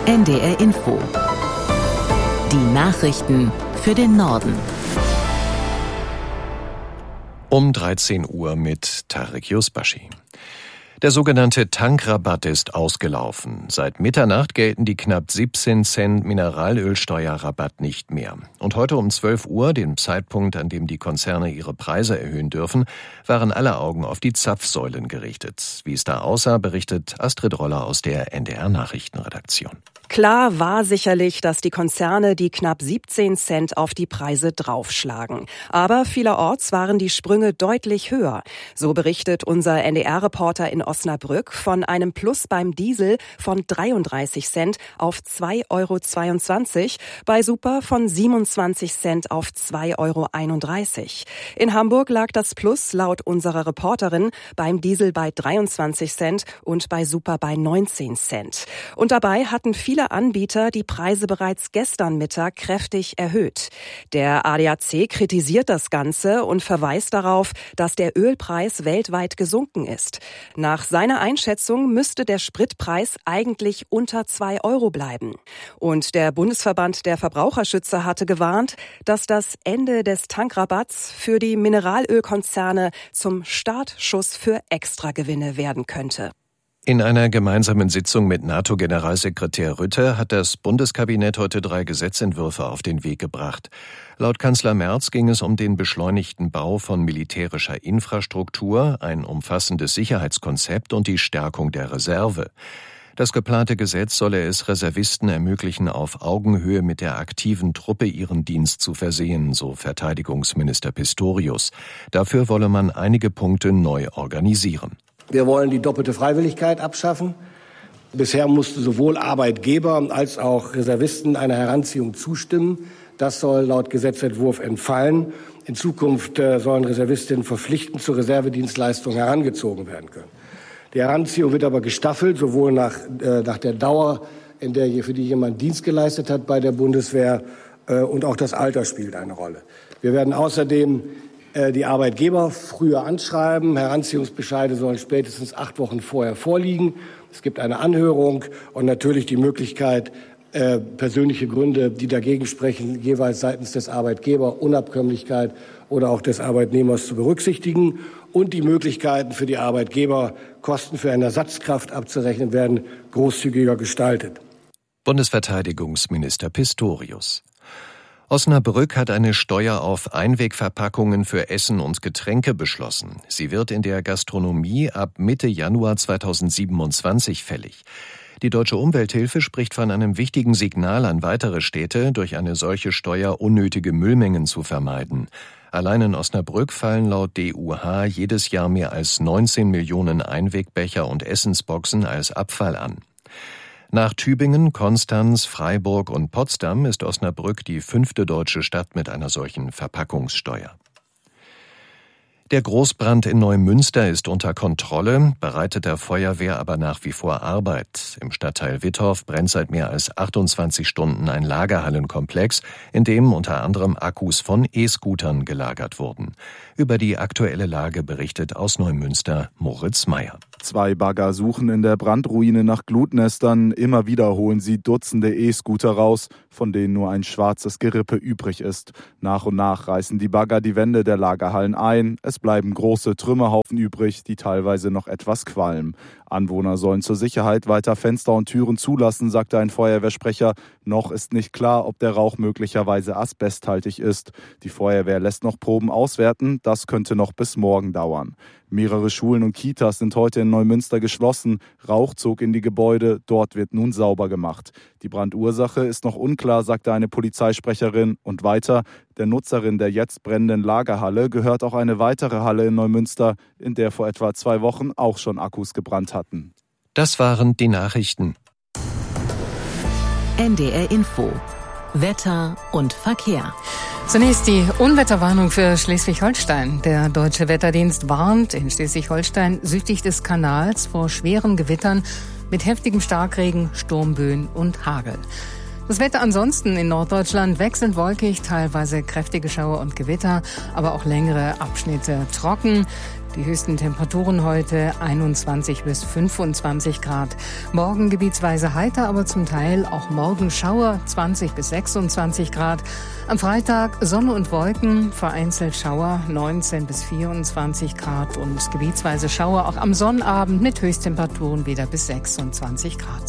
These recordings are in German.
NDR Info. Die Nachrichten für den Norden. Um 13 Uhr mit Tarek Yusbashi. Der sogenannte Tankrabatt ist ausgelaufen. Seit Mitternacht gelten die knapp 17 Cent Mineralölsteuerrabatt nicht mehr. Und heute um 12 Uhr, dem Zeitpunkt, an dem die Konzerne ihre Preise erhöhen dürfen, waren alle Augen auf die Zapfsäulen gerichtet. Wie es da aussah, berichtet Astrid Roller aus der NDR Nachrichtenredaktion. Klar war sicherlich, dass die Konzerne die knapp 17 Cent auf die Preise draufschlagen. Aber vielerorts waren die Sprünge deutlich höher. So berichtet unser NDR-Reporter in Osnabrück von einem Plus beim Diesel von 33 Cent auf 2,22 €, bei Super von 27 Cent auf 2,31 €. In Hamburg lag das Plus laut unserer Reporterin beim Diesel bei 23 Cent und bei Super bei 19 Cent. Und dabei hatten viele Anbieter die Preise bereits gestern Mittag kräftig erhöht. Der ADAC kritisiert das Ganze und verweist darauf, dass der Ölpreis weltweit gesunken ist. Nach seiner Einschätzung müsste der Spritpreis eigentlich unter 2 € bleiben. Und der Bundesverband der Verbraucherschützer hatte gewarnt, dass das Ende des Tankrabatts für die Mineralölkonzerne zum Startschuss für Extragewinne werden könnte. In einer gemeinsamen Sitzung mit NATO-Generalsekretär Rutte hat das Bundeskabinett heute 3 Gesetzentwürfe auf den Weg gebracht. Laut Kanzler Merz ging es um den beschleunigten Bau von militärischer Infrastruktur, ein umfassendes Sicherheitskonzept und die Stärkung der Reserve. Das geplante Gesetz solle es Reservisten ermöglichen, auf Augenhöhe mit der aktiven Truppe ihren Dienst zu versehen, so Verteidigungsminister Pistorius. Dafür wolle man einige Punkte neu organisieren. Wir wollen die doppelte Freiwilligkeit abschaffen. Bisher mussten sowohl Arbeitgeber als auch Reservisten einer Heranziehung zustimmen. Das soll laut Gesetzentwurf entfallen. In Zukunft sollen Reservistinnen verpflichtend zur Reservedienstleistung herangezogen werden können. Die Heranziehung wird aber gestaffelt, sowohl nach der Dauer, für die jemand Dienst geleistet hat bei der Bundeswehr, und auch das Alter spielt eine Rolle. Wir werden außerdem die Arbeitgeber früher anschreiben. Heranziehungsbescheide sollen spätestens 8 Wochen vorher vorliegen. Es gibt eine Anhörung und natürlich die Möglichkeit, persönliche Gründe, die dagegen sprechen, jeweils seitens des Arbeitgebers, Unabkömmlichkeit oder auch des Arbeitnehmers zu berücksichtigen. Und die Möglichkeiten für die Arbeitgeber, Kosten für eine Ersatzkraft abzurechnen, werden großzügiger gestaltet. Bundesverteidigungsminister Pistorius. Osnabrück hat eine Steuer auf Einwegverpackungen für Essen und Getränke beschlossen. Sie wird in der Gastronomie ab Mitte Januar 2027 fällig. Die Deutsche Umwelthilfe spricht von einem wichtigen Signal an weitere Städte, durch eine solche Steuer unnötige Müllmengen zu vermeiden. Allein in Osnabrück fallen laut DUH jedes Jahr mehr als 19 Millionen Einwegbecher und Essensboxen als Abfall an. Nach Tübingen, Konstanz, Freiburg und Potsdam ist Osnabrück die 5. deutsche Stadt mit einer solchen Verpackungssteuer. Der Großbrand in Neumünster ist unter Kontrolle, bereitet der Feuerwehr aber nach wie vor Arbeit. Im Stadtteil Wittorf brennt seit mehr als 28 Stunden ein Lagerhallenkomplex, in dem unter anderem Akkus von E-Scootern gelagert wurden. Über die aktuelle Lage berichtet aus Neumünster Moritz Meyer. 2 Bagger suchen in der Brandruine nach Glutnestern. Immer wieder holen sie Dutzende E-Scooter raus, von denen nur ein schwarzes Gerippe übrig ist. Nach und nach reißen die Bagger die Wände der Lagerhallen ein. Es bleiben große Trümmerhaufen übrig, die teilweise noch etwas qualmen. Anwohner sollen zur Sicherheit weiter Fenster und Türen zulassen, sagte ein Feuerwehrsprecher. Noch ist nicht klar, ob der Rauch möglicherweise asbesthaltig ist. Die Feuerwehr lässt noch Proben auswerten. Das könnte noch bis morgen dauern. Mehrere Schulen und Kitas sind heute in Neumünster geschlossen. Rauch zog in die Gebäude. Dort wird nun sauber gemacht. Die Brandursache ist noch unklar, sagte eine Polizeisprecherin. Und weiter, der Nutzerin der jetzt brennenden Lagerhalle gehört auch eine weitere Halle in Neumünster, in der vor etwa 2 Wochen auch schon Akkus gebrannt hatten. Das waren die Nachrichten. NDR Info. Wetter und Verkehr. Zunächst die Unwetterwarnung für Schleswig-Holstein. Der Deutsche Wetterdienst warnt in Schleswig-Holstein südlich des Kanals vor schweren Gewittern mit heftigem Starkregen, Sturmböen und Hagel. Das Wetter ansonsten in Norddeutschland wechselnd wolkig, teilweise kräftige Schauer und Gewitter, aber auch längere Abschnitte trocken. Die höchsten Temperaturen heute 21 bis 25 Grad. Morgen gebietsweise heiter, aber zum Teil auch Morgenschauer 20 bis 26 Grad. Am Freitag Sonne und Wolken, vereinzelt Schauer 19 bis 24 Grad und gebietsweise Schauer auch am Sonnabend mit Höchsttemperaturen wieder bis 26 Grad.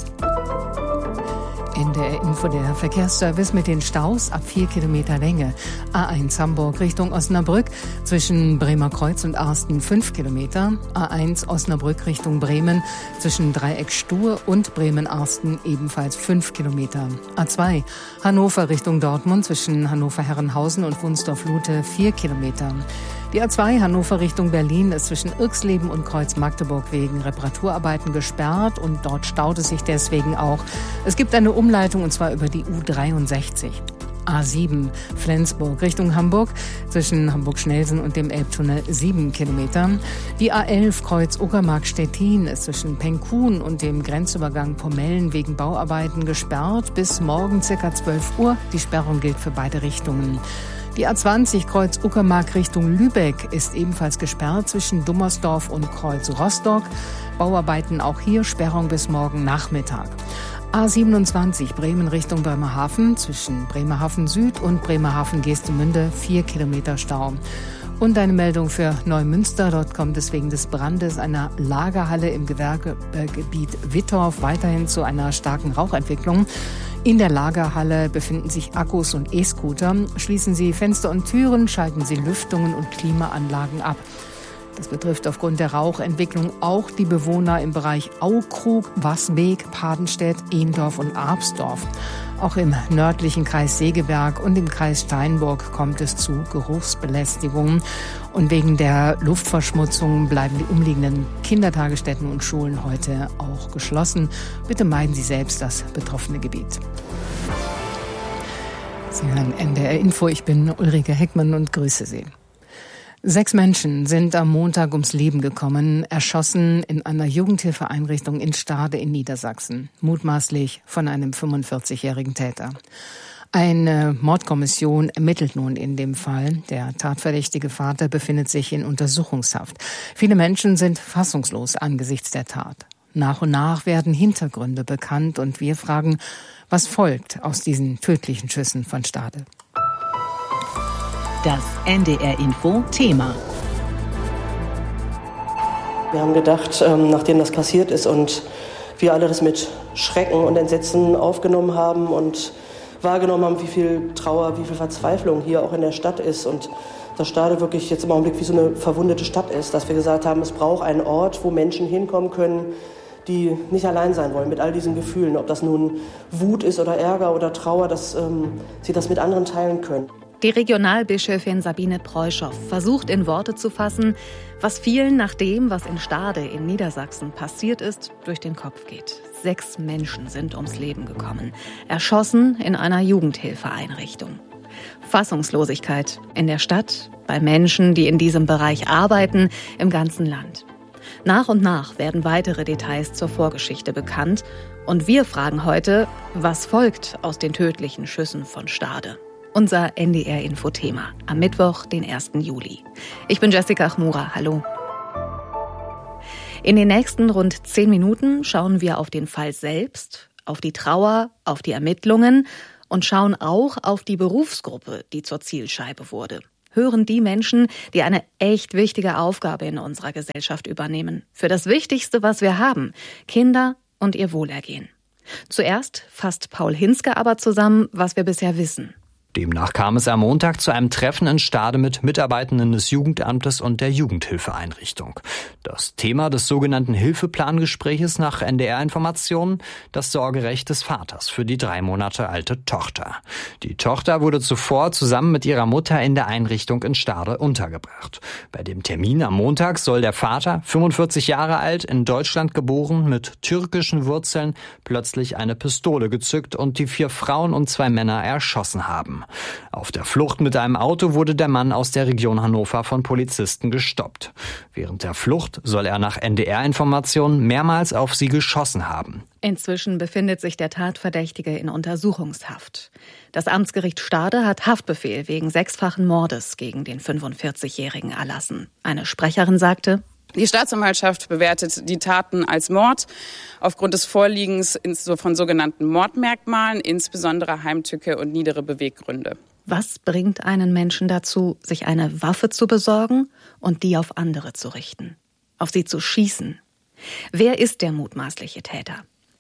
NDR Info, der Verkehrsservice mit den Staus ab 4 Kilometer Länge. A1 Hamburg Richtung Osnabrück zwischen Bremer Kreuz und Arsten 5 Kilometer. A1 Osnabrück Richtung Bremen zwischen Dreieck Stuhr und Bremen-Arsten ebenfalls 5 Kilometer. A2 Hannover Richtung Dortmund zwischen Hannover-Herrenhausen und Wunsdorf-Lute 4 Kilometer. Die A2 Hannover Richtung Berlin ist zwischen Irxleben und Kreuz Magdeburg wegen Reparaturarbeiten gesperrt und dort staut es sich deswegen auch. Es gibt eine Umleitung und zwar über die U63. A7 Flensburg Richtung Hamburg zwischen Hamburg-Schnelsen und dem Elbtunnel 7 Kilometer. Die A11 Kreuz Uckermark-Stettin ist zwischen Penkhuhn und dem Grenzübergang Pomellen wegen Bauarbeiten gesperrt bis morgen ca. 12 Uhr. Die Sperrung gilt für beide Richtungen. Die A20 Kreuz Uckermark Richtung Lübeck ist ebenfalls gesperrt zwischen Dummersdorf und Kreuz Rostock. Bauarbeiten auch hier, Sperrung bis morgen Nachmittag. A27 Bremen Richtung Bremerhaven zwischen Bremerhaven Süd und Bremerhaven Geestemünde 4 Kilometer Stau. Und eine Meldung für Neumünster. Dort kommt es wegen des Brandes einer Lagerhalle im Gewerbegebiet Wittorf weiterhin zu einer starken Rauchentwicklung. In der Lagerhalle befinden sich Akkus und E-Scooter. Schließen Sie Fenster und Türen, schalten Sie Lüftungen und Klimaanlagen ab. Das betrifft aufgrund der Rauchentwicklung auch die Bewohner im Bereich Aukrug, Wasbeek, Padenstedt, Ehndorf und Arpsdorf. Auch im nördlichen Kreis Segeberg und im Kreis Steinburg kommt es zu Geruchsbelästigungen. Und wegen der Luftverschmutzung bleiben die umliegenden Kindertagesstätten und Schulen heute auch geschlossen. Bitte meiden Sie selbst das betroffene Gebiet. Sie hören NDR Info, ich bin Ulrike Heckmann und grüße Sie. 6 Menschen sind am Montag ums Leben gekommen, erschossen in einer Jugendhilfeeinrichtung in Stade in Niedersachsen, mutmaßlich von einem 45-jährigen Täter. Eine Mordkommission ermittelt nun in dem Fall. Der tatverdächtige Vater befindet sich in Untersuchungshaft. Viele Menschen sind fassungslos angesichts der Tat. Nach und nach werden Hintergründe bekannt und wir fragen, was folgt aus diesen tödlichen Schüssen von Stade? Das NDR-Info-Thema. Wir haben gedacht, nachdem das passiert ist und wir alle das mit Schrecken und Entsetzen aufgenommen haben und wahrgenommen haben, wie viel Trauer, wie viel Verzweiflung hier auch in der Stadt ist und dass Stade wirklich jetzt im Augenblick wie so eine verwundete Stadt ist, dass wir gesagt haben, es braucht einen Ort, wo Menschen hinkommen können, die nicht allein sein wollen mit all diesen Gefühlen, ob das nun Wut ist oder Ärger oder Trauer, dass sie das mit anderen teilen können. Die Regionalbischöfin Sabine Preuschow versucht in Worte zu fassen, was vielen nach dem, was in Stade in Niedersachsen passiert ist, durch den Kopf geht. 6 Menschen sind ums Leben gekommen, erschossen in einer Jugendhilfeeinrichtung. Fassungslosigkeit in der Stadt, bei Menschen, die in diesem Bereich arbeiten, im ganzen Land. Nach und nach werden weitere Details zur Vorgeschichte bekannt. Und wir fragen heute, was folgt aus den tödlichen Schüssen von Stade? Unser NDR-Info-Thema am Mittwoch, den 1. Juli. Ich bin Jessica Chmura, hallo. In den nächsten rund 10 Minuten schauen wir auf den Fall selbst, auf die Trauer, auf die Ermittlungen und schauen auch auf die Berufsgruppe, die zur Zielscheibe wurde. Hören die Menschen, die eine echt wichtige Aufgabe in unserer Gesellschaft übernehmen. Für das Wichtigste, was wir haben, Kinder und ihr Wohlergehen. Zuerst fasst Paul Hinske aber zusammen, was wir bisher wissen. Demnach kam es am Montag zu einem Treffen in Stade mit Mitarbeitenden des Jugendamtes und der Jugendhilfeeinrichtung. Das Thema des sogenannten Hilfeplangespräches nach NDR-Informationen, das Sorgerecht des Vaters für die 3 Monate alte Tochter. Die Tochter wurde zuvor zusammen mit ihrer Mutter in der Einrichtung in Stade untergebracht. Bei dem Termin am Montag soll der Vater, 45 Jahre alt, in Deutschland geboren, mit türkischen Wurzeln, plötzlich eine Pistole gezückt und die 4 Frauen und 2 Männer erschossen haben. Auf der Flucht mit einem Auto wurde der Mann aus der Region Hannover von Polizisten gestoppt. Während der Flucht soll er nach NDR-Informationen mehrmals auf sie geschossen haben. Inzwischen befindet sich der Tatverdächtige in Untersuchungshaft. Das Amtsgericht Stade hat Haftbefehl wegen 6-fachen Mordes gegen den 45-Jährigen erlassen. Eine Sprecherin sagte: Die Staatsanwaltschaft bewertet die Taten als Mord aufgrund des Vorliegens von sogenannten Mordmerkmalen, insbesondere Heimtücke und niedere Beweggründe. Was bringt einen Menschen dazu, sich eine Waffe zu besorgen und die auf andere zu richten? Auf sie zu schießen? Wer ist der mutmaßliche Täter?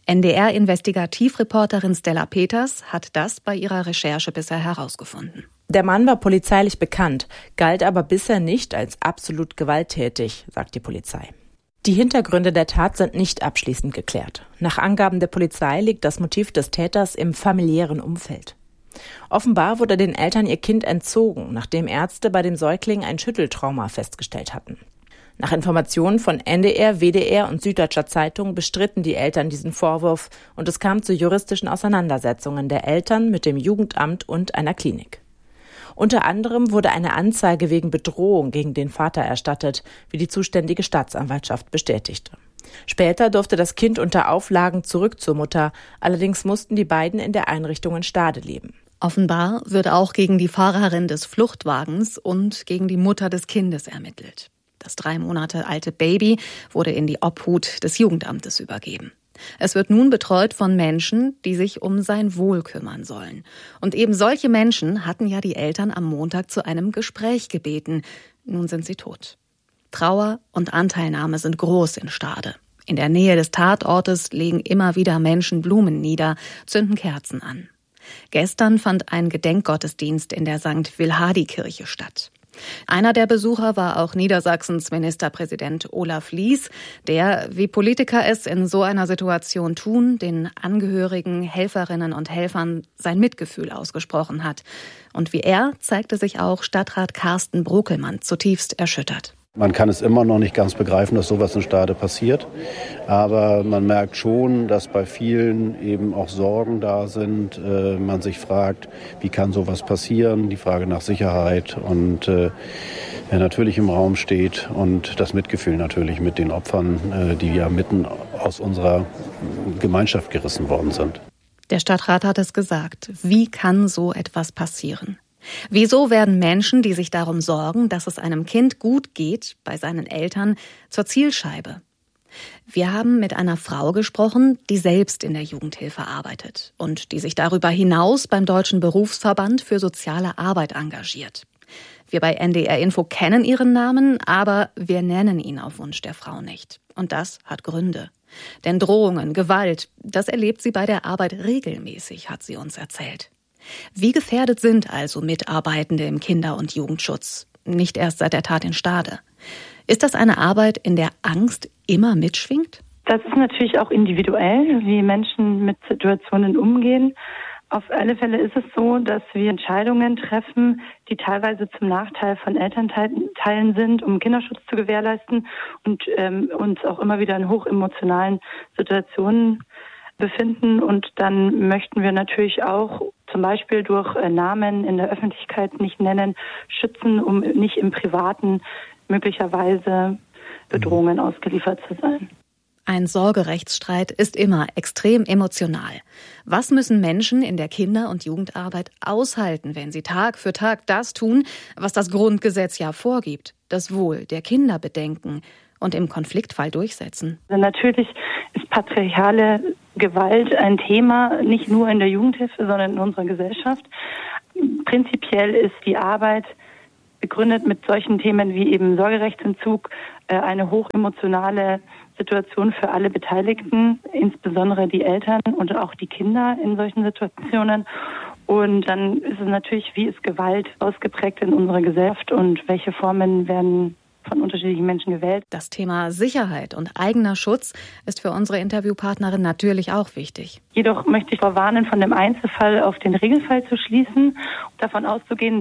NDR-Investigativreporterin Stella Peters hat das bei ihrer Recherche bisher herausgefunden. Der Mann war polizeilich bekannt, galt aber bisher nicht als absolut gewalttätig, sagt die Polizei. Die Hintergründe der Tat sind nicht abschließend geklärt. Nach Angaben der Polizei liegt das Motiv des Täters im familiären Umfeld. Offenbar wurde den Eltern ihr Kind entzogen, nachdem Ärzte bei dem Säugling ein Schütteltrauma festgestellt hatten. Nach Informationen von NDR, WDR und Süddeutscher Zeitung bestritten die Eltern diesen Vorwurf und es kam zu juristischen Auseinandersetzungen der Eltern mit dem Jugendamt und einer Klinik. Unter anderem wurde eine Anzeige wegen Bedrohung gegen den Vater erstattet, wie die zuständige Staatsanwaltschaft bestätigte. Später durfte das Kind unter Auflagen zurück zur Mutter, allerdings mussten die beiden in der Einrichtung in Stade leben. Offenbar wird auch gegen die Fahrerin des Fluchtwagens und gegen die Mutter des Kindes ermittelt. Das 3 Monate alte Baby wurde in die Obhut des Jugendamtes übergeben. Es wird nun betreut von Menschen, die sich um sein Wohl kümmern sollen. Und eben solche Menschen hatten ja die Eltern am Montag zu einem Gespräch gebeten. Nun sind sie tot. Trauer und Anteilnahme sind groß in Stade. In der Nähe des Tatortes legen immer wieder Menschen Blumen nieder, zünden Kerzen an. Gestern fand ein Gedenkgottesdienst in der St. Wilhardi-Kirche statt. Einer der Besucher war auch Niedersachsens Ministerpräsident Olaf Lies, der, wie Politiker es in so einer Situation tun, den Angehörigen, Helferinnen und Helfern sein Mitgefühl ausgesprochen hat. Und wie er zeigte sich auch Stadtrat Carsten Brokelmann zutiefst erschüttert. Man kann es immer noch nicht ganz begreifen, dass sowas in Stade passiert. Aber man merkt schon, dass bei vielen eben auch Sorgen da sind. Man sich fragt, wie kann sowas passieren? Die Frage nach Sicherheit und natürlich im Raum steht. Und das Mitgefühl natürlich mit den Opfern, die ja mitten aus unserer Gemeinschaft gerissen worden sind. Der Stadtrat hat es gesagt. Wie kann so etwas passieren? Wieso werden Menschen, die sich darum sorgen, dass es einem Kind gut geht, bei seinen Eltern, zur Zielscheibe? Wir haben mit einer Frau gesprochen, die selbst in der Jugendhilfe arbeitet und die sich darüber hinaus beim Deutschen Berufsverband für soziale Arbeit engagiert. Wir bei NDR Info kennen ihren Namen, aber wir nennen ihn auf Wunsch der Frau nicht. Und das hat Gründe. Denn Drohungen, Gewalt, das erlebt sie bei der Arbeit regelmäßig, hat sie uns erzählt. Wie gefährdet sind also Mitarbeitende im Kinder- und Jugendschutz? Nicht erst seit der Tat in Stade. Ist das eine Arbeit, in der Angst immer mitschwingt? Das ist natürlich auch individuell, wie Menschen mit Situationen umgehen. Auf alle Fälle ist es so, dass wir Entscheidungen treffen, die teilweise zum Nachteil von Elternteilen sind, um Kinderschutz zu gewährleisten und uns auch immer wieder in hochemotionalen Situationen befinden. Und dann möchten wir natürlich auch zum Beispiel durch Namen in der Öffentlichkeit nicht nennen, schützen, um nicht im Privaten möglicherweise Bedrohungen ausgeliefert zu sein. Ein Sorgerechtsstreit ist immer extrem emotional. Was müssen Menschen in der Kinder- und Jugendarbeit aushalten, wenn sie Tag für Tag das tun, was das Grundgesetz ja vorgibt, das Wohl der Kinder bedenken und im Konfliktfall durchsetzen? Also natürlich ist patriarchale Gewalt ein Thema, nicht nur in der Jugendhilfe, sondern in unserer Gesellschaft. Prinzipiell ist die Arbeit begründet mit solchen Themen wie eben Sorgerechtsentzug eine hochemotionale Situation für alle Beteiligten, insbesondere die Eltern und auch die Kinder in solchen Situationen. Und dann ist es natürlich, wie ist Gewalt ausgeprägt in unserer Gesellschaft und welche Formen werden von unterschiedlichen Menschen gewählt. Das Thema Sicherheit und eigener Schutz ist für unsere Interviewpartnerin natürlich auch wichtig. Jedoch möchte ich vorwarnen, von dem Einzelfall auf den Regelfall zu schließen, davon auszugehen, dass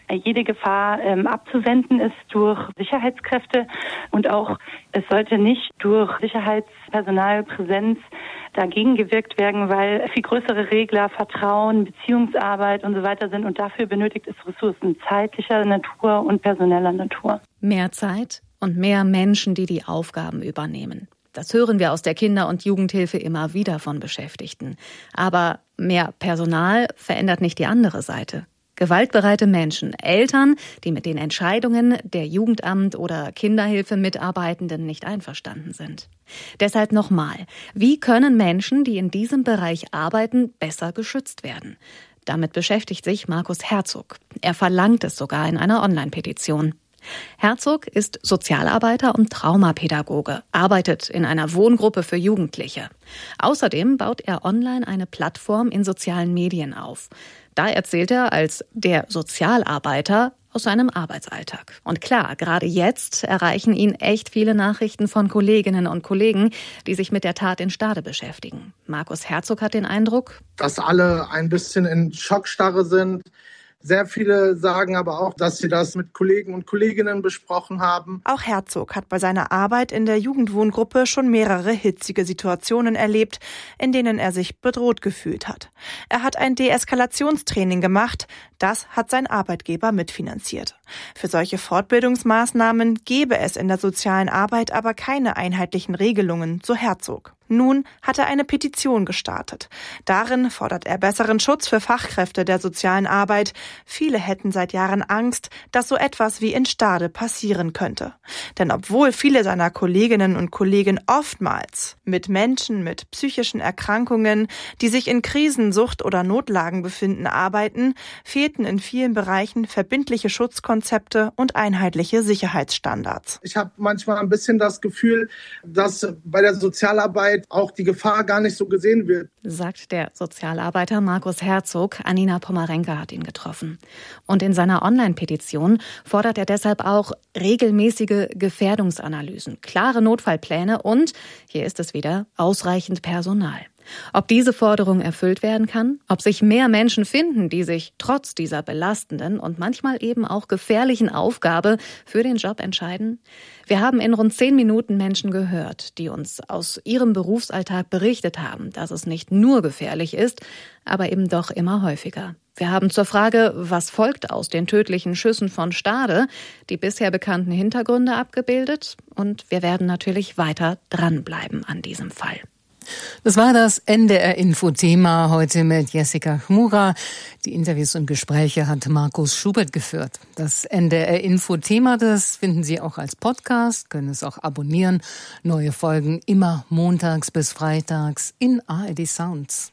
jede Gefahr abzuwenden ist durch Sicherheitskräfte und auch es sollte nicht durch Sicherheitspersonalpräsenz dagegen gewirkt werden, weil viel größere Regler, Vertrauen, Beziehungsarbeit und so weiter sind und dafür benötigt es Ressourcen zeitlicher Natur und personeller Natur. Mehr Zeit und mehr Menschen, die die Aufgaben übernehmen. Das hören wir aus der Kinder- und Jugendhilfe immer wieder von Beschäftigten. Aber mehr Personal verändert nicht die andere Seite. Gewaltbereite Menschen, Eltern, die mit den Entscheidungen der Jugendamt- oder Kinderhilfe-Mitarbeitenden nicht einverstanden sind. Deshalb nochmal, wie können Menschen, die in diesem Bereich arbeiten, besser geschützt werden? Damit beschäftigt sich Markus Herzog. Er verlangt es sogar in einer Online-Petition. Herzog ist Sozialarbeiter und Traumapädagoge, arbeitet in einer Wohngruppe für Jugendliche. Außerdem baut er online eine Plattform in sozialen Medien auf. Da erzählt er als der Sozialarbeiter aus seinem Arbeitsalltag. Und klar, gerade jetzt erreichen ihn echt viele Nachrichten von Kolleginnen und Kollegen, die sich mit der Tat in Stade beschäftigen. Markus Herzog hat den Eindruck, dass alle ein bisschen in Schockstarre sind. Sehr viele sagen aber auch, dass sie das mit Kollegen und Kolleginnen besprochen haben. Auch Herzog hat bei seiner Arbeit in der Jugendwohngruppe schon mehrere hitzige Situationen erlebt, in denen er sich bedroht gefühlt hat. Er hat ein Deeskalationstraining gemacht, das hat sein Arbeitgeber mitfinanziert. Für solche Fortbildungsmaßnahmen gäbe es in der sozialen Arbeit aber keine einheitlichen Regelungen, so Herzog. Nun hat er eine Petition gestartet. Darin fordert er besseren Schutz für Fachkräfte der sozialen Arbeit. Viele hätten seit Jahren Angst, dass so etwas wie in Stade passieren könnte. Denn obwohl viele seiner Kolleginnen und Kollegen oftmals mit Menschen mit psychischen Erkrankungen, die sich in Krisensucht oder Notlagen befinden, arbeiten, fehlten in vielen Bereichen verbindliche Schutzkonzepte und einheitliche Sicherheitsstandards. Ich habe manchmal ein bisschen das Gefühl, dass bei der Sozialarbeit auch die Gefahr gar nicht so gesehen wird. Sagt der Sozialarbeiter Markus Herzog. Anina Pomarenka hat ihn getroffen. Und in seiner Online-Petition fordert er deshalb auch regelmäßige Gefährdungsanalysen, klare Notfallpläne und, hier ist es wieder, ausreichend Personal. Ob diese Forderung erfüllt werden kann, ob sich mehr Menschen finden, die sich trotz dieser belastenden und manchmal eben auch gefährlichen Aufgabe für den Job entscheiden? Wir haben in rund 10 Minuten Menschen gehört, die uns aus ihrem Berufsalltag berichtet haben, dass es nicht nur gefährlich ist, aber eben doch immer häufiger. Wir haben zur Frage, was folgt aus den tödlichen Schüssen von Stade, die bisher bekannten Hintergründe abgebildet und wir werden natürlich weiter dranbleiben an diesem Fall. Das war das NDR-Info-Thema heute mit Jessica Chmura. Die Interviews und Gespräche hat Markus Schubert geführt. Das NDR-Info-Thema, das finden Sie auch als Podcast, können es auch abonnieren. Neue Folgen immer montags bis freitags in ARD Sounds.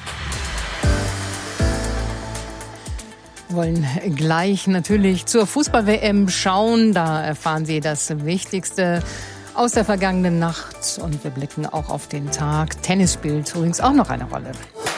Wir wollen gleich natürlich zur Fußball-WM schauen. Da erfahren Sie das Wichtigste aus der vergangenen Nacht und wir blicken auch auf den Tag. Tennis spielt übrigens auch noch eine Rolle.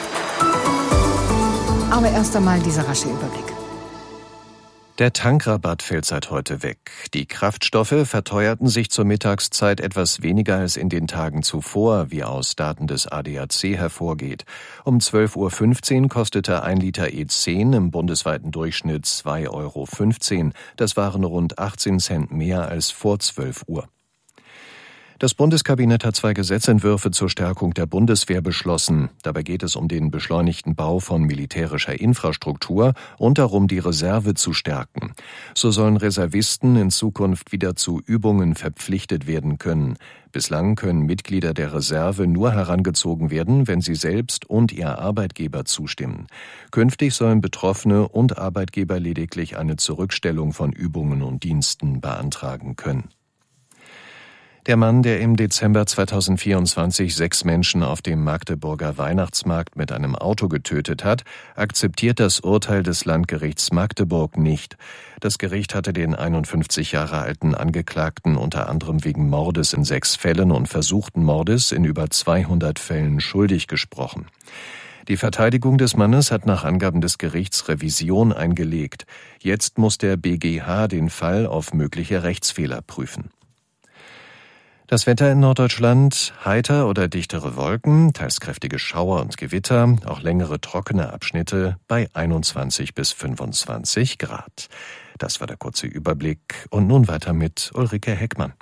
Aber erst einmal dieser rasche Überblick. Der Tankrabatt fällt seit heute weg. Die Kraftstoffe verteuerten sich zur Mittagszeit etwas weniger als in den Tagen zuvor, wie aus Daten des ADAC hervorgeht. Um 12.15 Uhr kostete 1 Liter E10 im bundesweiten Durchschnitt 2,15 €. Das waren rund 18 Cent mehr als vor 12 Uhr. Das Bundeskabinett hat 2 Gesetzentwürfe zur Stärkung der Bundeswehr beschlossen. Dabei geht es um den beschleunigten Bau von militärischer Infrastruktur und darum, die Reserve zu stärken. So sollen Reservisten in Zukunft wieder zu Übungen verpflichtet werden können. Bislang können Mitglieder der Reserve nur herangezogen werden, wenn sie selbst und ihr Arbeitgeber zustimmen. Künftig sollen Betroffene und Arbeitgeber lediglich eine Zurückstellung von Übungen und Diensten beantragen können. Der Mann, der im Dezember 2024 6 Menschen auf dem Magdeburger Weihnachtsmarkt mit einem Auto getötet hat, akzeptiert das Urteil des Landgerichts Magdeburg nicht. Das Gericht hatte den 51 Jahre alten Angeklagten unter anderem wegen Mordes in 6 Fällen und versuchten Mordes in über 200 Fällen schuldig gesprochen. Die Verteidigung des Mannes hat nach Angaben des Gerichts Revision eingelegt. Jetzt muss der BGH den Fall auf mögliche Rechtsfehler prüfen. Das Wetter in Norddeutschland: heiter oder dichtere Wolken, teils kräftige Schauer und Gewitter, auch längere trockene Abschnitte bei 21 bis 25 Grad. Das war der kurze Überblick. Und nun weiter mit Ulrike Heckmann.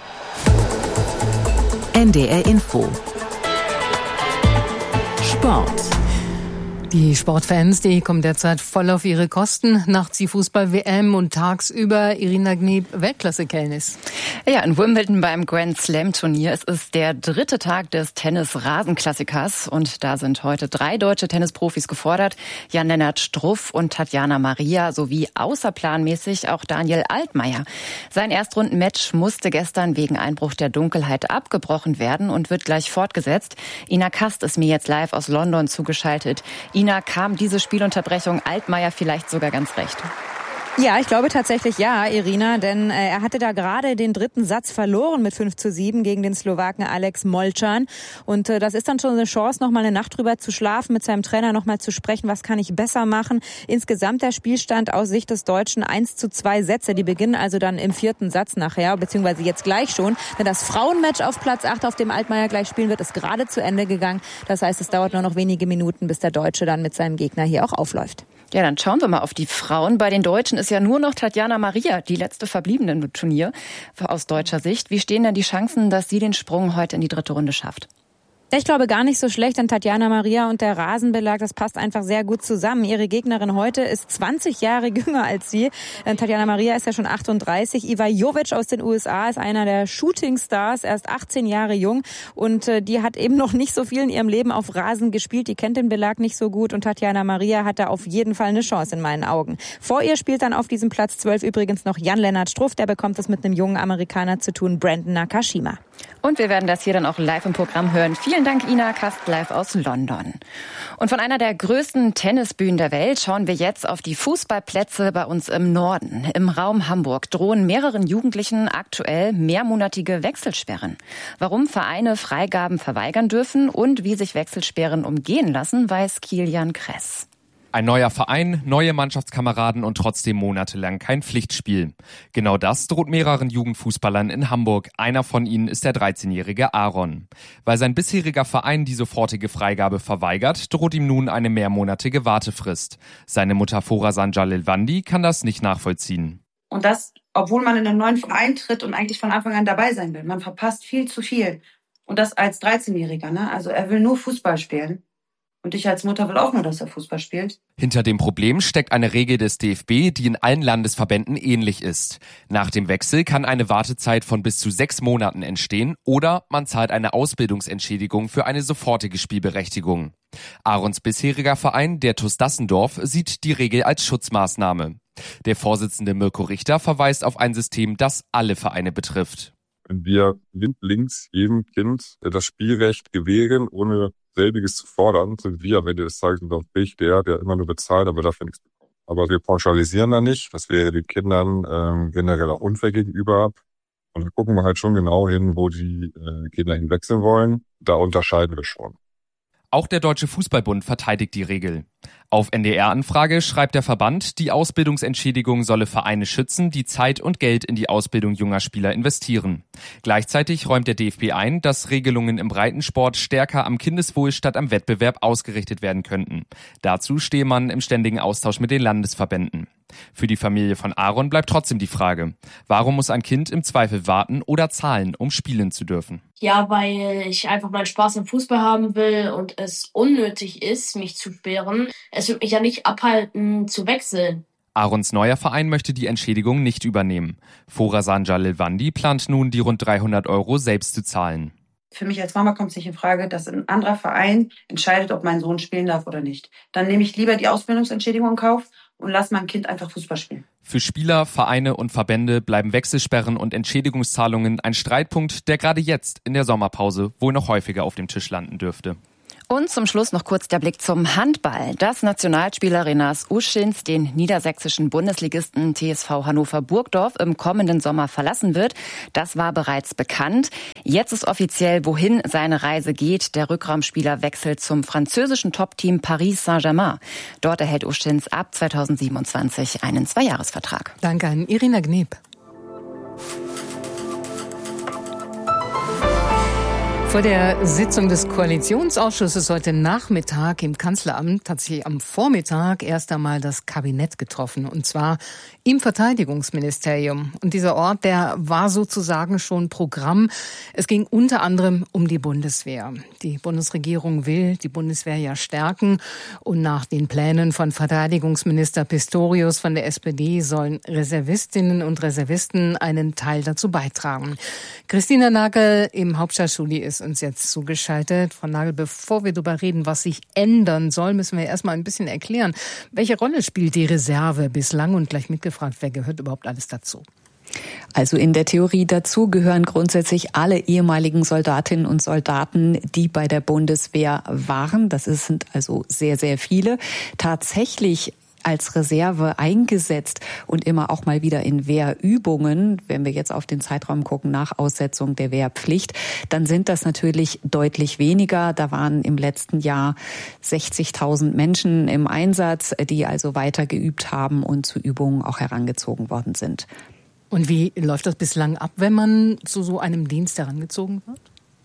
NDR Info. Sport. Die Sportfans, die kommen derzeit voll auf ihre Kosten. Nachts die Fußball-WM und tagsüber Irina Gneb Weltklasse-Kennis. Ja, in Wimbledon beim Grand Slam-Turnier. Es ist der 3. Tag des Tennis-Rasenklassikers und da sind heute 3 deutsche Tennisprofis gefordert. Jan-Lennart Struff und Tatjana Maria sowie außerplanmäßig auch Daniel Altmaier. Sein Erstrundenmatch musste gestern wegen Einbruch der Dunkelheit abgebrochen werden und wird gleich fortgesetzt. Ina Kast ist mir jetzt live aus London zugeschaltet. Ina, kam diese Spielunterbrechung Altmaier vielleicht sogar ganz recht? Ja, ich glaube tatsächlich ja, Irina, denn er hatte da gerade den 3. Satz verloren mit 5:7 gegen den Slowaken Alex Molcan. Und das ist dann schon eine Chance, noch mal eine Nacht drüber zu schlafen, mit seinem Trainer noch mal zu sprechen, was kann ich besser machen. Insgesamt der Spielstand aus Sicht des Deutschen 1:2 Sätze. Die beginnen also dann im 4. Satz nachher, beziehungsweise jetzt gleich schon. Denn das Frauenmatch auf Platz 8, auf dem Altmaier gleich spielen wird, ist gerade zu Ende gegangen. Das heißt, es dauert nur noch wenige Minuten, bis der Deutsche dann mit seinem Gegner hier auch aufläuft. Ja, dann schauen wir mal auf die Frauen. Bei den Deutschen ist ja nur noch Tatjana Maria die letzte Verbliebene im Turnier aus deutscher Sicht. Wie stehen denn die Chancen, dass sie den Sprung heute in die 3. Runde schafft? Ich glaube gar nicht so schlecht, denn Tatjana Maria und der Rasenbelag, das passt einfach sehr gut zusammen. Ihre Gegnerin heute ist 20 Jahre jünger als sie. Tatjana Maria ist ja schon 38. Iva Jovic aus den USA ist einer der Shooting-Stars, erst 18 Jahre jung. Und die hat eben noch nicht so viel in ihrem Leben auf Rasen gespielt. Die kennt den Belag nicht so gut. Und Tatjana Maria hat da auf jeden Fall eine Chance in meinen Augen. Vor ihr spielt dann auf diesem Platz 12 übrigens noch Jan-Lennart Struff. Der bekommt es mit einem jungen Amerikaner zu tun, Brandon Nakashima. Und wir werden das hier dann auch live im Programm hören. Vielen Dank, Ina Kast, live aus London. Und von einer der größten Tennisbühnen der Welt schauen wir jetzt auf die Fußballplätze bei uns im Norden. Im Raum Hamburg drohen mehreren Jugendlichen aktuell mehrmonatige Wechselsperren. Warum Vereine Freigaben verweigern dürfen und wie sich Wechselsperren umgehen lassen, weiß Kilian Kress. Ein neuer Verein, neue Mannschaftskameraden und trotzdem monatelang kein Pflichtspiel. Genau das droht mehreren Jugendfußballern in Hamburg. Einer von ihnen ist der 13-jährige Aaron. Weil sein bisheriger Verein die sofortige Freigabe verweigert, droht ihm nun eine mehrmonatige Wartefrist. Seine Mutter Forasan Jalilwandi kann das nicht nachvollziehen. Und das, obwohl man in einen neuen Verein tritt und eigentlich von Anfang an dabei sein will. Man verpasst viel zu viel. Und das als 13-Jähriger, ne? Also er will nur Fußball spielen. Und ich als Mutter will auch nur, dass er Fußball spielt. Hinter dem Problem steckt eine Regel des DFB, die in allen Landesverbänden ähnlich ist. Nach dem Wechsel kann eine Wartezeit von bis zu 6 Monaten entstehen oder man zahlt eine Ausbildungsentschädigung für eine sofortige Spielberechtigung. Aarons bisheriger Verein, der TuS Dassendorf, sieht die Regel als Schutzmaßnahme. Der Vorsitzende Mirko Richter verweist auf ein System, das alle Vereine betrifft. Wenn wir blindlings jedem Kind das Spielrecht gewähren, ohne selbiges zu fordern, sind wir am Ende des Tages unterm Strich der immer nur bezahlt, aber dafür nichts bekommt. Aber wir pauschalisieren da nicht, das wäre den Kindern generell auch unfair gegenüber. Und da gucken wir halt schon genau hin, wo die Kinder hinwechseln wollen. Da unterscheiden wir schon. Auch der Deutsche Fußballbund verteidigt die Regel. Auf NDR-Anfrage schreibt der Verband, die Ausbildungsentschädigung solle Vereine schützen, die Zeit und Geld in die Ausbildung junger Spieler investieren. Gleichzeitig räumt der DFB ein, dass Regelungen im Breitensport stärker am Kindeswohl statt am Wettbewerb ausgerichtet werden könnten. Dazu stehe man im ständigen Austausch mit den Landesverbänden. Für die Familie von Aaron bleibt trotzdem die Frage, warum muss ein Kind im Zweifel warten oder zahlen, um spielen zu dürfen? Ja, weil ich einfach meinen Spaß am Fußball haben will und es unnötig ist, mich zu sperren. Es wird mich ja nicht abhalten, zu wechseln. Aarons neuer Verein möchte die Entschädigung nicht übernehmen. Forasan Jalilwandi plant nun, die rund 300 € selbst zu zahlen. Für mich als Mama kommt es nicht in Frage, dass ein anderer Verein entscheidet, ob mein Sohn spielen darf oder nicht. Dann nehme ich lieber die Ausbildungsentschädigung in Kauf und lasse mein Kind einfach Fußball spielen. Für Spieler, Vereine und Verbände bleiben Wechselsperren und Entschädigungszahlungen ein Streitpunkt, der gerade jetzt in der Sommerpause wohl noch häufiger auf dem Tisch landen dürfte. Und zum Schluss noch kurz der Blick zum Handball. Dass Nationalspieler Renas Uschins den niedersächsischen Bundesligisten TSV Hannover Burgdorf im kommenden Sommer verlassen wird, das war bereits bekannt. Jetzt ist offiziell, wohin seine Reise geht. Der Rückraumspieler wechselt zum französischen Top-Team Paris Saint-Germain. Dort erhält Uschins ab 2027 einen 2-Jahres-Vertrag. Danke an Irina Gneb. Vor der Sitzung des Koalitionsausschusses heute Nachmittag im Kanzleramt hat sich am Vormittag erst einmal das Kabinett getroffen, und zwar im Verteidigungsministerium. Und dieser Ort, der war sozusagen schon Programm. Es ging unter anderem um die Bundeswehr. Die Bundesregierung will die Bundeswehr ja stärken, und nach den Plänen von Verteidigungsminister Pistorius von der SPD sollen Reservistinnen und Reservisten einen Teil dazu beitragen. Christina Nagel im Hauptstadtstudio ist uns jetzt zugeschaltet. Frau Nagel, bevor wir darüber reden, was sich ändern soll, müssen wir erstmal ein bisschen erklären, welche Rolle spielt die Reserve bislang, und gleich mitgefragt, wer gehört überhaupt alles dazu? Also in der Theorie dazu gehören grundsätzlich alle ehemaligen Soldatinnen und Soldaten, die bei der Bundeswehr waren. Das sind also sehr, sehr viele. Tatsächlich als Reserve eingesetzt und immer auch mal wieder in Wehrübungen, wenn wir jetzt auf den Zeitraum gucken nach Aussetzung der Wehrpflicht, dann sind das natürlich deutlich weniger. Da waren im letzten Jahr 60.000 Menschen im Einsatz, die also weiter geübt haben und zu Übungen auch herangezogen worden sind. Und wie läuft das bislang ab, wenn man zu so einem Dienst herangezogen wird?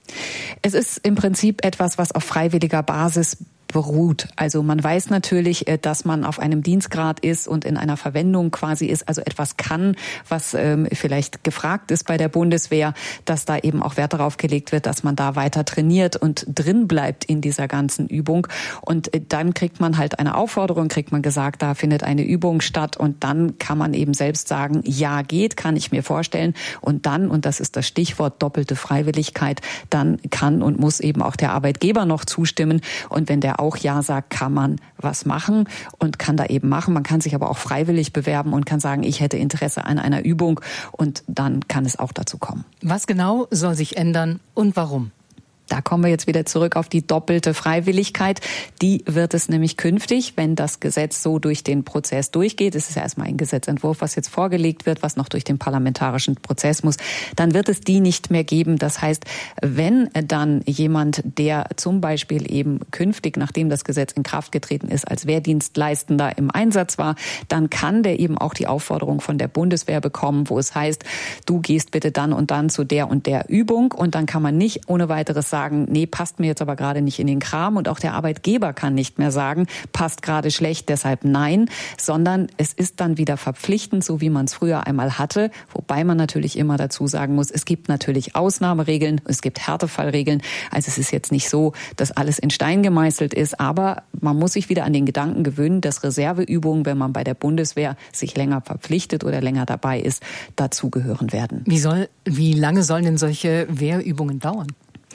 Es ist im Prinzip etwas, was auf freiwilliger Basis beruht. Also man weiß natürlich, dass man auf einem Dienstgrad ist und in einer Verwendung quasi ist, also etwas kann, was vielleicht gefragt ist bei der Bundeswehr, dass da eben auch Wert darauf gelegt wird, dass man da weiter trainiert und drin bleibt in dieser ganzen Übung. Und dann kriegt man halt eine Aufforderung, kriegt man gesagt, da findet eine Übung statt, und dann kann man eben selbst sagen, ja, geht, kann ich mir vorstellen. Und dann, und das ist das Stichwort doppelte Freiwilligkeit, dann kann und muss eben auch der Arbeitgeber noch zustimmen. Und wenn der auch Ja sagt, kann man was machen und kann da eben machen. Man kann sich aber auch freiwillig bewerben und kann sagen, ich hätte Interesse an einer Übung, und dann kann es auch dazu kommen. Was genau soll sich ändern und warum? Da kommen wir jetzt wieder zurück auf die doppelte Freiwilligkeit. Die wird es nämlich künftig, wenn das Gesetz so durch den Prozess durchgeht. Es ist ja erstmal ein Gesetzentwurf, was jetzt vorgelegt wird, was noch durch den parlamentarischen Prozess muss. Dann wird es die nicht mehr geben. Das heißt, wenn dann jemand, der zum Beispiel eben künftig, nachdem das Gesetz in Kraft getreten ist, als Wehrdienstleistender im Einsatz war, dann kann der eben auch die Aufforderung von der Bundeswehr bekommen, wo es heißt, du gehst bitte dann und dann zu der und der Übung, und dann kann man nicht ohne weiteres sagen, nee, passt mir jetzt aber gerade nicht in den Kram, und auch der Arbeitgeber kann nicht mehr sagen, passt gerade schlecht, deshalb nein, sondern es ist dann wieder verpflichtend, so wie man es früher einmal hatte, wobei man natürlich immer dazu sagen muss, es gibt natürlich Ausnahmeregeln, es gibt Härtefallregeln, also es ist jetzt nicht so, dass alles in Stein gemeißelt ist, aber man muss sich wieder an den Gedanken gewöhnen, dass Reserveübungen, wenn man bei der Bundeswehr sich länger verpflichtet oder länger dabei ist, dazugehören werden. Wie lange sollen denn solche Wehrübungen dauern?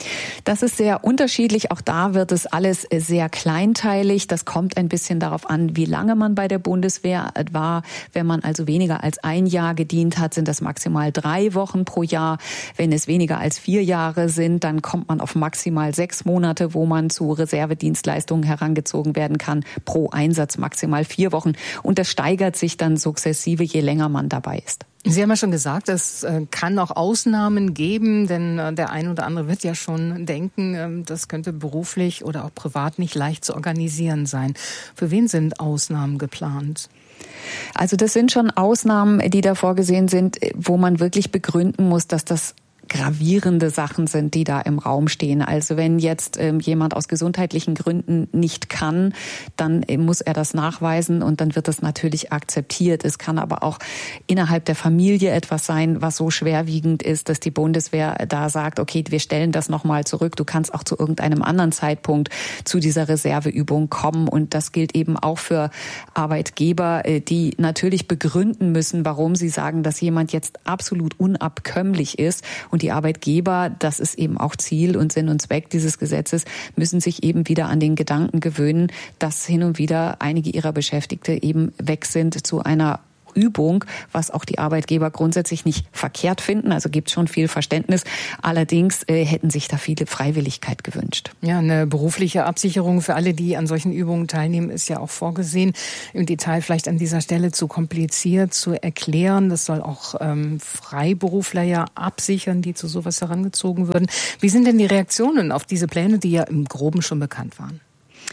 Das ist sehr unterschiedlich. Auch da wird es alles sehr kleinteilig. Das kommt ein bisschen darauf an, wie lange man bei der Bundeswehr war. Wenn man also weniger als ein Jahr gedient hat, sind das maximal 3 Wochen pro Jahr. Wenn es weniger als 4 Jahre sind, dann kommt man auf maximal 6 Monate, wo man zu Reservedienstleistungen herangezogen werden kann. Pro Einsatz maximal 4 Wochen. Und das steigert sich dann sukzessive, je länger man dabei ist. Sie haben ja schon gesagt, es kann auch Ausnahmen geben, denn der ein oder andere wird ja schon denken, das könnte beruflich oder auch privat nicht leicht zu organisieren sein. Für wen sind Ausnahmen geplant? Also das sind schon Ausnahmen, die da vorgesehen sind, wo man wirklich begründen muss, dass das gravierende Sachen sind, die da im Raum stehen. Also wenn jetzt jemand aus gesundheitlichen Gründen nicht kann, dann muss er das nachweisen, und dann wird das natürlich akzeptiert. Es kann aber auch innerhalb der Familie etwas sein, was so schwerwiegend ist, dass die Bundeswehr da sagt, okay, wir stellen das nochmal zurück. Du kannst auch zu irgendeinem anderen Zeitpunkt zu dieser Reserveübung kommen. Und das gilt eben auch für Arbeitgeber, die natürlich begründen müssen, warum sie sagen, dass jemand jetzt absolut unabkömmlich ist. Und die Arbeitgeber, das ist eben auch Ziel und Sinn und Zweck dieses Gesetzes, müssen sich eben wieder an den Gedanken gewöhnen, dass hin und wieder einige ihrer Beschäftigte eben weg sind zu einer Übung, was auch die Arbeitgeber grundsätzlich nicht verkehrt finden. Also gibt schon viel Verständnis. Allerdings hätten sich da viele Freiwilligkeit gewünscht. Ja, eine berufliche Absicherung für alle, die an solchen Übungen teilnehmen, ist ja auch vorgesehen. Im Detail vielleicht an dieser Stelle zu kompliziert zu erklären. Das soll auch Freiberufler ja absichern, die zu sowas herangezogen würden. Wie sind denn die Reaktionen auf diese Pläne, die ja im Groben schon bekannt waren?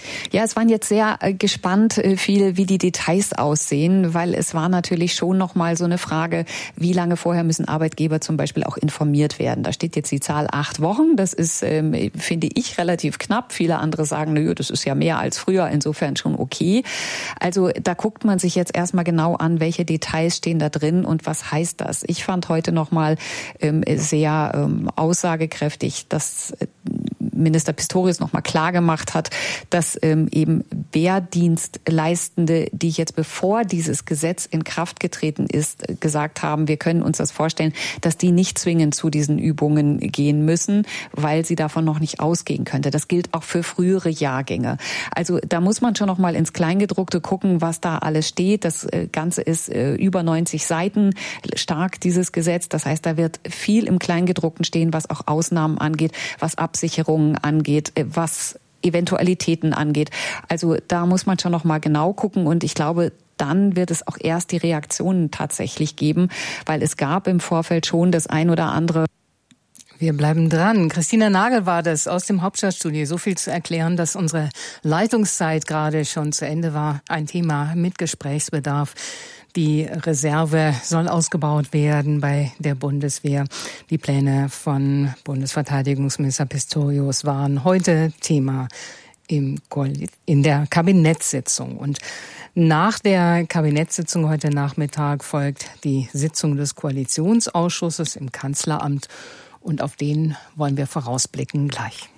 Ja, es waren jetzt sehr gespannt viele, wie die Details aussehen, weil es war natürlich schon nochmal so eine Frage, wie lange vorher müssen Arbeitgeber zum Beispiel auch informiert werden. Da steht jetzt die Zahl 8 Wochen. Das ist, finde ich, relativ knapp. Viele andere sagen, nö, das ist ja mehr als früher, insofern schon okay. Also da guckt man sich jetzt erstmal genau an, welche Details stehen da drin und was heißt das. Ich fand heute nochmal sehr aussagekräftig, dass Minister Pistorius nochmal klar gemacht hat, dass eben Wehrdienstleistende, die jetzt bevor dieses Gesetz in Kraft getreten ist, gesagt haben, wir können uns das vorstellen, dass die nicht zwingend zu diesen Übungen gehen müssen, weil sie davon noch nicht ausgehen könnte. Das gilt auch für frühere Jahrgänge. Also da muss man schon nochmal ins Kleingedruckte gucken, was da alles steht. Das Ganze ist über 90 Seiten stark, dieses Gesetz. Das heißt, da wird viel im Kleingedruckten stehen, was auch Ausnahmen angeht, was Absicherungen angeht, was Eventualitäten angeht. Also da muss man schon noch mal genau gucken und ich glaube, dann wird es auch erst die Reaktionen tatsächlich geben, weil es gab im Vorfeld schon das ein oder andere. Wir bleiben dran. Christina Nagel war das aus dem Hauptstadtstudio. So viel zu erklären, dass unsere Leitungszeit gerade schon zu Ende war. Ein Thema mit Gesprächsbedarf. Die Reserve soll ausgebaut werden bei der Bundeswehr. Die Pläne von Bundesverteidigungsminister Pistorius waren heute Thema in der Kabinettssitzung. Und nach der Kabinettssitzung heute Nachmittag folgt die Sitzung des Koalitionsausschusses im Kanzleramt. Und auf den wollen wir vorausblicken gleich.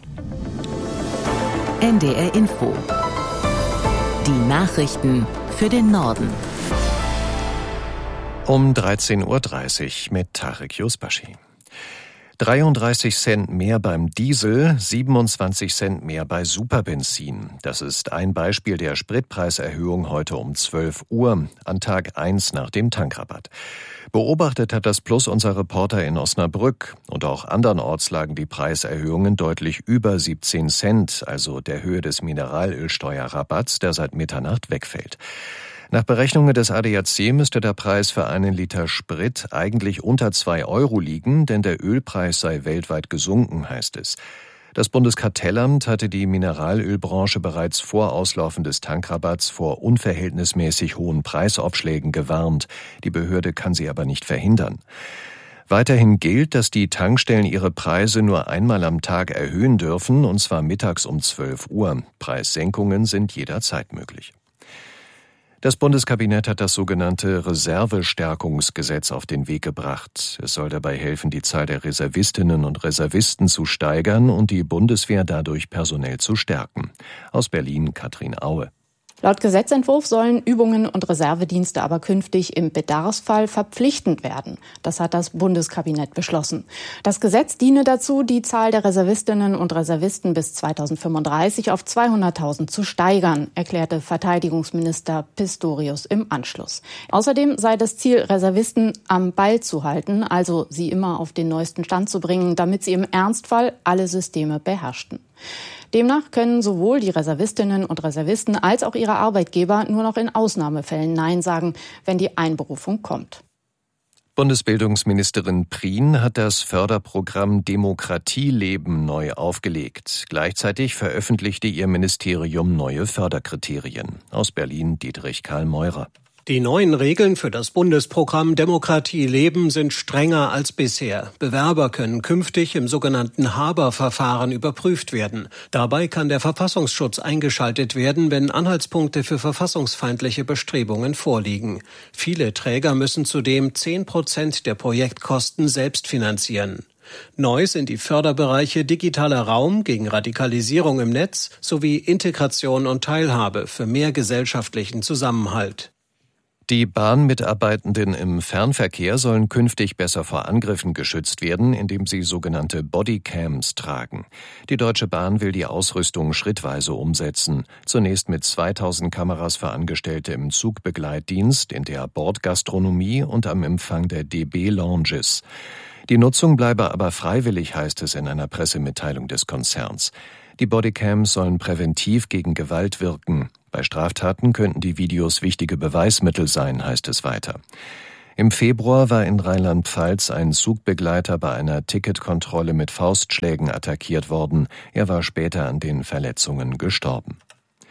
NDR Info. Die Nachrichten für den Norden. Um 13.30 Uhr mit Tarek Yusbashi. 33 Cent mehr beim Diesel, 27 Cent mehr bei Superbenzin. Das ist ein Beispiel der Spritpreiserhöhung heute um 12 Uhr, an Tag 1 nach dem Tankrabatt. Beobachtet hat das Plus unser Reporter in Osnabrück. Und auch andernorts lagen die Preiserhöhungen deutlich über 17 Cent, also der Höhe des Mineralölsteuerrabatts, der seit Mitternacht wegfällt. Nach Berechnungen des ADAC müsste der Preis für einen Liter Sprit eigentlich unter 2 Euro liegen, denn der Ölpreis sei weltweit gesunken, heißt es. Das Bundeskartellamt hatte die Mineralölbranche bereits vor Auslaufen des Tankrabatts vor unverhältnismäßig hohen Preisaufschlägen gewarnt. Die Behörde kann sie aber nicht verhindern. Weiterhin gilt, dass die Tankstellen ihre Preise nur einmal am Tag erhöhen dürfen, und zwar mittags um 12 Uhr. Preissenkungen sind jederzeit möglich. Das Bundeskabinett hat das sogenannte Reservestärkungsgesetz auf den Weg gebracht. Es soll dabei helfen, die Zahl der Reservistinnen und Reservisten zu steigern und die Bundeswehr dadurch personell zu stärken. Aus Berlin Katrin Aue. Laut Gesetzentwurf sollen Übungen und Reservedienste aber künftig im Bedarfsfall verpflichtend werden. Das hat das Bundeskabinett beschlossen. Das Gesetz diene dazu, die Zahl der Reservistinnen und Reservisten bis 2035 auf 200.000 zu steigern, erklärte Verteidigungsminister Pistorius im Anschluss. Außerdem sei das Ziel, Reservisten am Ball zu halten, also sie immer auf den neuesten Stand zu bringen, damit sie im Ernstfall alle Systeme beherrschten. Demnach können sowohl die Reservistinnen und Reservisten als auch ihre Arbeitgeber nur noch in Ausnahmefällen Nein sagen, wenn die Einberufung kommt. Bundesbildungsministerin Prien hat das Förderprogramm Demokratieleben neu aufgelegt. Gleichzeitig veröffentlichte ihr Ministerium neue Förderkriterien. Aus Berlin Dietrich Karl Meurer. Die neuen Regeln für das Bundesprogramm Demokratie leben sind strenger als bisher. Bewerber können künftig im sogenannten Haber-Verfahren überprüft werden. Dabei kann der Verfassungsschutz eingeschaltet werden, wenn Anhaltspunkte für verfassungsfeindliche Bestrebungen vorliegen. Viele Träger müssen zudem 10% der Projektkosten selbst finanzieren. Neu sind die Förderbereiche digitaler Raum gegen Radikalisierung im Netz sowie Integration und Teilhabe für mehr gesellschaftlichen Zusammenhalt. Die Bahnmitarbeitenden im Fernverkehr sollen künftig besser vor Angriffen geschützt werden, indem sie sogenannte Bodycams tragen. Die Deutsche Bahn will die Ausrüstung schrittweise umsetzen. Zunächst mit 2000 Kameras für Angestellte im Zugbegleitdienst, in der Bordgastronomie und am Empfang der DB-Lounges. Die Nutzung bleibe aber freiwillig, heißt es in einer Pressemitteilung des Konzerns. Die Bodycams sollen präventiv gegen Gewalt wirken. Bei Straftaten könnten die Videos wichtige Beweismittel sein, heißt es weiter. Im Februar war in Rheinland-Pfalz ein Zugbegleiter bei einer Ticketkontrolle mit Faustschlägen attackiert worden. Er war später an den Verletzungen gestorben.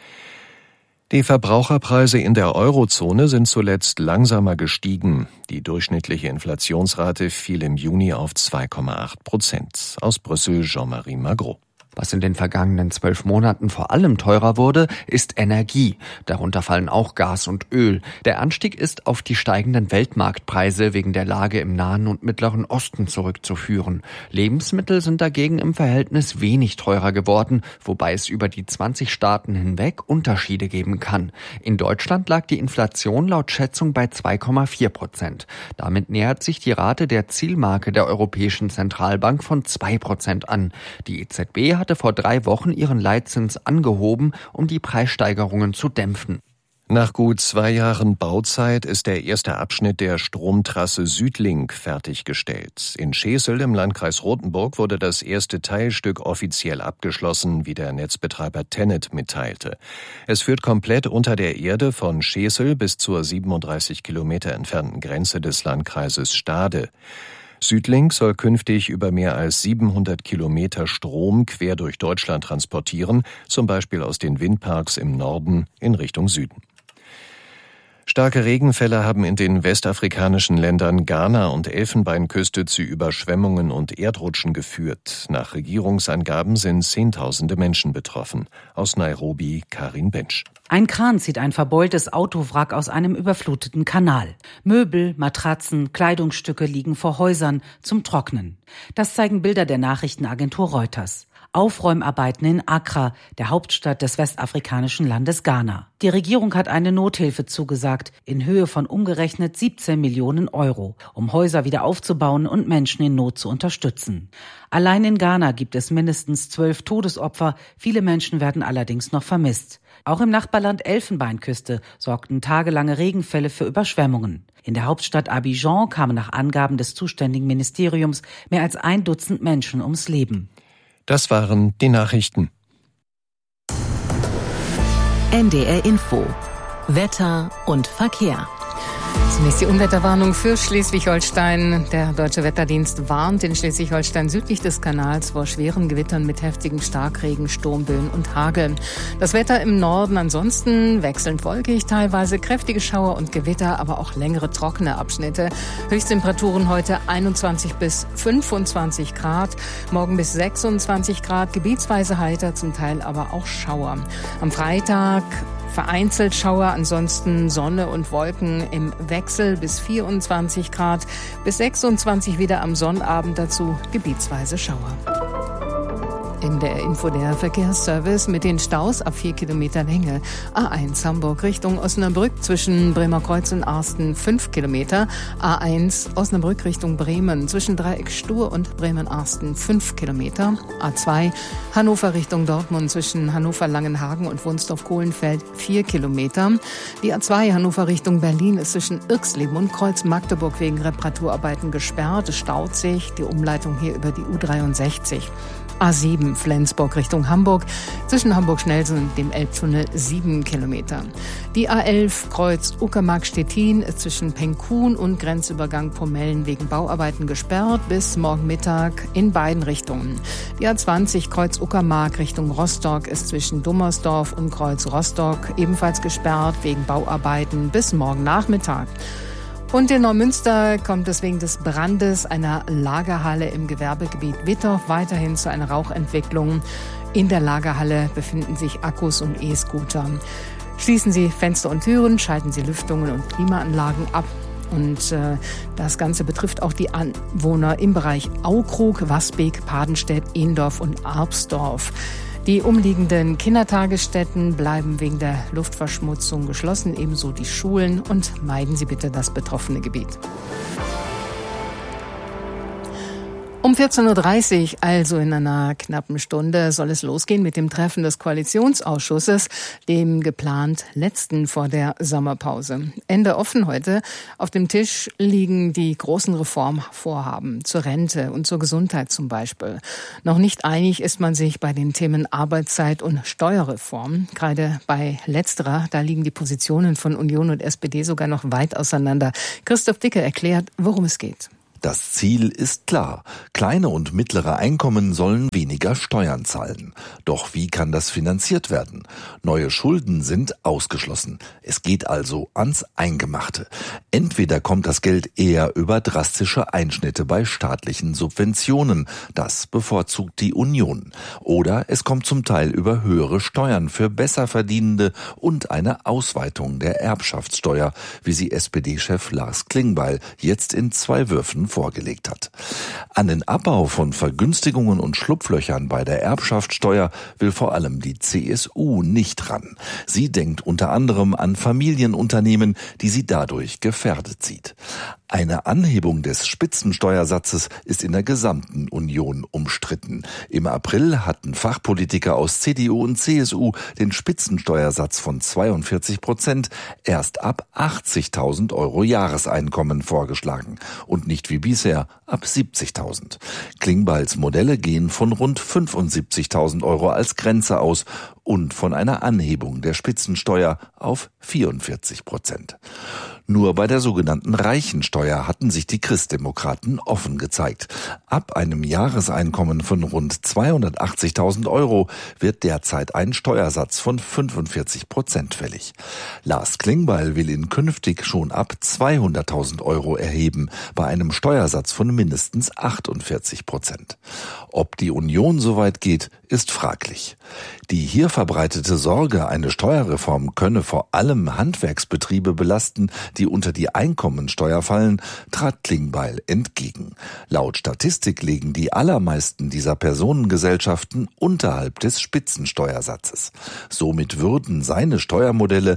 Die Verbraucherpreise in der Eurozone sind zuletzt langsamer gestiegen. Die durchschnittliche Inflationsrate fiel im Juni auf 2,8%. Aus Brüssel Jean-Marie Magro. Was in den vergangenen 12 Monaten vor allem teurer wurde, ist Energie. Darunter fallen auch Gas und Öl. Der Anstieg ist auf die steigenden Weltmarktpreise wegen der Lage im Nahen und Mittleren Osten zurückzuführen. Lebensmittel sind dagegen im Verhältnis wenig teurer geworden, wobei es über die 20 Staaten hinweg Unterschiede geben kann. In Deutschland lag die Inflation laut Schätzung bei 2,4%. Damit nähert sich die Rate der Zielmarke der Europäischen Zentralbank von 2% an. Die EZB hatte vor 3 Wochen ihren Leitzins angehoben, um die Preissteigerungen zu dämpfen. Nach gut 2 Jahren Bauzeit ist der erste Abschnitt der Stromtrasse Südlink fertiggestellt. In Schesel im Landkreis Rothenburg wurde das erste Teilstück offiziell abgeschlossen, wie der Netzbetreiber TenneT mitteilte. Es führt komplett unter der Erde von Schesel bis zur 37 Kilometer entfernten Grenze des Landkreises Stade. Südlink soll künftig über mehr als 700 Kilometer Strom quer durch Deutschland transportieren, zum Beispiel aus den Windparks im Norden in Richtung Süden. Starke Regenfälle haben in den westafrikanischen Ländern Ghana und Elfenbeinküste zu Überschwemmungen und Erdrutschen geführt. Nach Regierungsangaben sind Zehntausende Menschen betroffen. Aus Nairobi Karin Bensch. Ein Kran zieht ein verbeultes Autowrack aus einem überfluteten Kanal. Möbel, Matratzen, Kleidungsstücke liegen vor Häusern zum Trocknen. Das zeigen Bilder der Nachrichtenagentur Reuters. Aufräumarbeiten in Accra, der Hauptstadt des westafrikanischen Landes Ghana. Die Regierung hat eine Nothilfe zugesagt, in Höhe von umgerechnet 17 Millionen Euro, um Häuser wieder aufzubauen und Menschen in Not zu unterstützen. Allein in Ghana gibt es mindestens 12 Todesopfer, viele Menschen werden allerdings noch vermisst. Auch im Nachbarland Elfenbeinküste sorgten tagelange Regenfälle für Überschwemmungen. In der Hauptstadt Abidjan kamen nach Angaben des zuständigen Ministeriums mehr als 1 Dutzend Menschen ums Leben. Das waren die Nachrichten. NDR Info. Wetter und Verkehr. Zunächst die Unwetterwarnung für Schleswig-Holstein. Der Deutsche Wetterdienst warnt in Schleswig-Holstein südlich des Kanals vor schweren Gewittern mit heftigen Starkregen, Sturmböen und Hagel. Das Wetter im Norden ansonsten wechselnd wolkig, teilweise kräftige Schauer und Gewitter, aber auch längere trockene Abschnitte. Höchsttemperaturen heute 21 bis 25 Grad, morgen bis 26 Grad, gebietsweise heiter, zum Teil aber auch Schauer. Am Freitag vereinzelt Schauer, ansonsten Sonne und Wolken im Wechsel bis 24 Grad, bis 26 wieder am Sonnabend, dazu gebietsweise Schauer. In der Info der Verkehrsservice mit den Staus ab 4 Kilometer Länge. A1 Hamburg Richtung Osnabrück zwischen Bremerkreuz und Arsten 5 Kilometer. A1 Osnabrück Richtung Bremen zwischen Dreieck Stur und Bremen-Arsten 5 Kilometer. A2 Hannover Richtung Dortmund zwischen Hannover-Langenhagen und Wunsdorf-Kohlenfeld 4 Kilometer. Die A2 Hannover Richtung Berlin ist zwischen Irxleben und Kreuz-Magdeburg wegen Reparaturarbeiten gesperrt. Es staut sich, die Umleitung hier über die U63. A7 Flensburg Richtung Hamburg, zwischen Hamburg-Schnelsen und dem Elbtunnel 7 Kilometer. Die A11 Kreuz Uckermark-Stettin ist zwischen Penkhuhn und Grenzübergang Pomellen wegen Bauarbeiten gesperrt bis morgen Mittag in beiden Richtungen. Die A20 Kreuz Uckermark Richtung Rostock ist zwischen Dummersdorf und Kreuz Rostock ebenfalls gesperrt wegen Bauarbeiten bis morgen Nachmittag. Und in Neumünster kommt es wegen des Brandes einer Lagerhalle im Gewerbegebiet Wittorf weiterhin zu einer Rauchentwicklung. In der Lagerhalle befinden sich Akkus und E-Scooter. Schließen Sie Fenster und Türen, schalten Sie Lüftungen und Klimaanlagen ab. Und das Ganze betrifft auch die Anwohner im Bereich Aukrug, Wasbeek, Padenstedt, Ehndorf und Arpsdorf. Die umliegenden Kindertagesstätten bleiben wegen der Luftverschmutzung geschlossen, ebenso die Schulen, und meiden Sie bitte das betroffene Gebiet. Um 14.30 Uhr, also in einer knappen Stunde, soll es losgehen mit dem Treffen des Koalitionsausschusses, dem geplant letzten vor der Sommerpause. Ende offen heute. Auf dem Tisch liegen die großen Reformvorhaben zur Rente und zur Gesundheit zum Beispiel. Noch nicht einig ist man sich bei den Themen Arbeitszeit und Steuerreform. Gerade bei letzterer, da liegen die Positionen von Union und SPD sogar noch weit auseinander. Christoph Dicke erklärt, worum es geht. Das Ziel ist klar. Kleine und mittlere Einkommen sollen weniger Steuern zahlen. Doch wie kann das finanziert werden? Neue Schulden sind ausgeschlossen. Es geht also ans Eingemachte. Entweder kommt das Geld eher über drastische Einschnitte bei staatlichen Subventionen. Das bevorzugt die Union. Oder es kommt zum Teil über höhere Steuern für Besserverdienende und eine Ausweitung der Erbschaftssteuer, wie sie SPD-Chef Lars Klingbeil jetzt in 2 Würfen vorgelegt hat. An den Abbau von Vergünstigungen und Schlupflöchern bei der Erbschaftssteuer will vor allem die CSU nicht ran. Sie denkt unter anderem an Familienunternehmen, die sie dadurch gefährdet sieht. Eine Anhebung des Spitzensteuersatzes ist in der gesamten Union umstritten. Im April hatten Fachpolitiker aus CDU und CSU den Spitzensteuersatz von 42% erst ab 80.000 Euro Jahreseinkommen vorgeschlagen und nicht wie bisher ab 70.000. Klingbeils Modelle gehen von rund 75.000 Euro als Grenze aus und von einer Anhebung der Spitzensteuer auf 44%. Nur bei der sogenannten Reichensteuer hatten sich die Christdemokraten offen gezeigt. Ab einem Jahreseinkommen von rund 280.000 Euro wird derzeit ein Steuersatz von 45% fällig. Lars Klingbeil will ihn künftig schon ab 200.000 Euro erheben, bei einem Steuersatz von mindestens 48%. Ob die Union so weit geht, ist fraglich. Die hier verbreitete Sorge, eine Steuerreform könne vor allem Handwerksbetriebe belasten, die unter die Einkommensteuer fallen, trat Klingbeil entgegen. Laut Statistik liegen die allermeisten dieser Personengesellschaften unterhalb des Spitzensteuersatzes. Somit würden seine Steuermodelle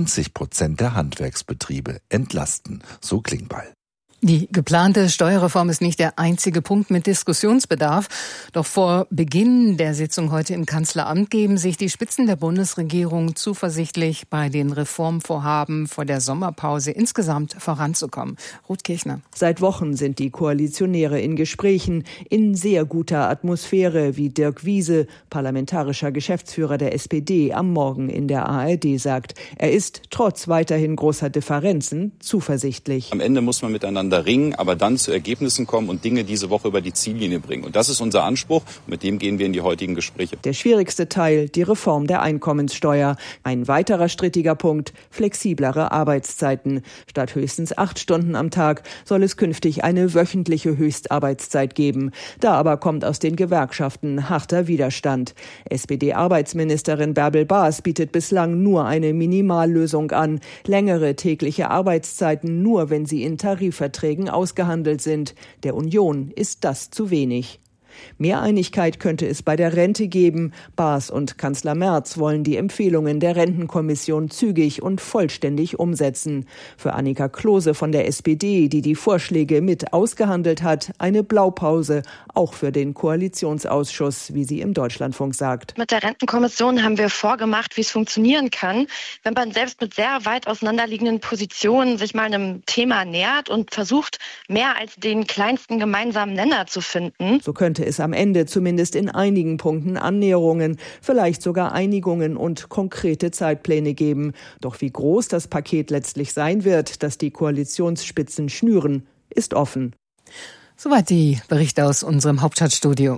90% der Handwerksbetriebe entlasten, so Klingbeil. Die geplante Steuerreform ist nicht der einzige Punkt mit Diskussionsbedarf. Doch vor Beginn der Sitzung heute im Kanzleramt geben sich die Spitzen der Bundesregierung zuversichtlich, bei den Reformvorhaben vor der Sommerpause insgesamt voranzukommen. Ruth Kirchner. Seit Wochen sind die Koalitionäre in Gesprächen, in sehr guter Atmosphäre, wie Dirk Wiese, parlamentarischer Geschäftsführer der SPD, am Morgen in der ARD sagt. Er ist trotz weiterhin großer Differenzen zuversichtlich. Am Ende muss man miteinander ringen, aber dann zu Ergebnissen kommen und Dinge diese Woche über die Ziellinie bringen. Und das ist unser Anspruch. Und mit dem gehen wir in die heutigen Gespräche. Der schwierigste Teil, die Reform der Einkommenssteuer. Ein weiterer strittiger Punkt, flexiblere Arbeitszeiten. Statt höchstens 8 Stunden am Tag soll es künftig eine wöchentliche Höchstarbeitszeit geben. Da aber kommt aus den Gewerkschaften harter Widerstand. SPD-Arbeitsministerin Bärbel Baas bietet bislang nur eine Minimallösung an. Längere tägliche Arbeitszeiten nur, wenn sie in Tarifverträgen ausgehandelt sind. Der Union ist das zu wenig. Mehr Einigkeit könnte es bei der Rente geben. Baas und Kanzler Merz wollen die Empfehlungen der Rentenkommission zügig und vollständig umsetzen. Für Annika Klose von der SPD, die die Vorschläge mit ausgehandelt hat, eine Blaupause, auch für den Koalitionsausschuss, wie sie im Deutschlandfunk sagt. Mit der Rentenkommission haben wir vorgemacht, wie es funktionieren kann, wenn man selbst mit sehr weit auseinanderliegenden Positionen sich mal einem Thema nähert und versucht, mehr als den kleinsten gemeinsamen Nenner zu finden. So könnte es am Ende zumindest in einigen Punkten Annäherungen, vielleicht sogar Einigungen und konkrete Zeitpläne geben. Doch wie groß das Paket letztlich sein wird, das die Koalitionsspitzen schnüren, ist offen. Soweit die Berichte aus unserem Hauptstadtstudio.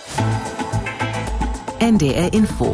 NDR Info.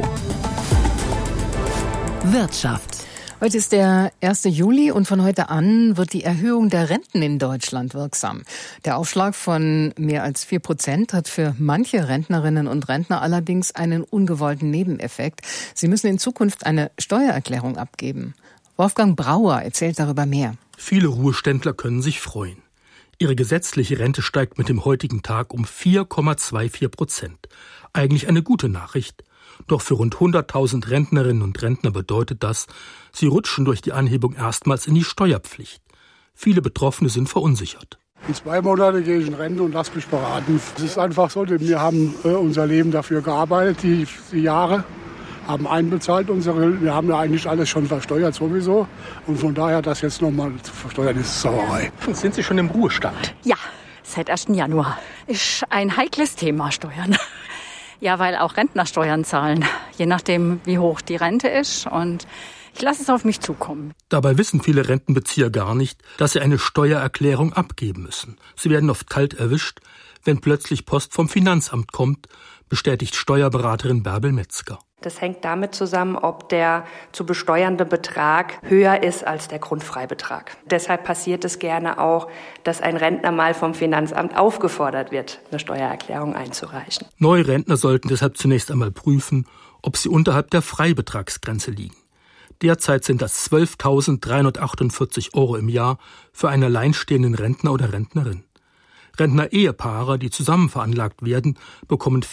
Wirtschaft. Heute ist der 1. Juli und von heute an wird die Erhöhung der Renten in Deutschland wirksam. Der Aufschlag von mehr als 4% hat für manche Rentnerinnen und Rentner allerdings einen ungewollten Nebeneffekt. Sie müssen in Zukunft eine Steuererklärung abgeben. Wolfgang Brauer erzählt darüber mehr. Viele Ruheständler können sich freuen. Ihre gesetzliche Rente steigt mit dem heutigen Tag um 4,24%. Eigentlich eine gute Nachricht. Doch für rund 100.000 Rentnerinnen und Rentner bedeutet das, sie rutschen durch die Anhebung erstmals in die Steuerpflicht. Viele Betroffene sind verunsichert. In 2 Monate gehe ich in Rente und lasse mich beraten. Es ist einfach so, wir haben unser Leben dafür gearbeitet, die Jahre, haben einbezahlt. Wir haben ja eigentlich alles schon versteuert sowieso. Und von daher, das jetzt nochmal zu versteuern, ist Sauerei. Sind Sie schon im Ruhestand? Ja, seit 1. Januar. Ist ein heikles Thema, Steuern. Ja, weil auch Rentner Steuern zahlen, je nachdem, wie hoch die Rente ist. Und ich lasse es auf mich zukommen. Dabei wissen viele Rentenbezieher gar nicht, dass sie eine Steuererklärung abgeben müssen. Sie werden oft kalt erwischt, wenn plötzlich Post vom Finanzamt kommt, bestätigt Steuerberaterin Bärbel Metzger. Das hängt damit zusammen, ob der zu besteuernde Betrag höher ist als der Grundfreibetrag. Deshalb passiert es gerne auch, dass ein Rentner mal vom Finanzamt aufgefordert wird, eine Steuererklärung einzureichen. Neue Rentner sollten deshalb zunächst einmal prüfen, ob sie unterhalb der Freibetragsgrenze liegen. Derzeit sind das 12.348 € im Jahr für einen alleinstehenden Rentner oder Rentnerin. Rentner-Ehepaare, die zusammen veranlagt werden, bekommen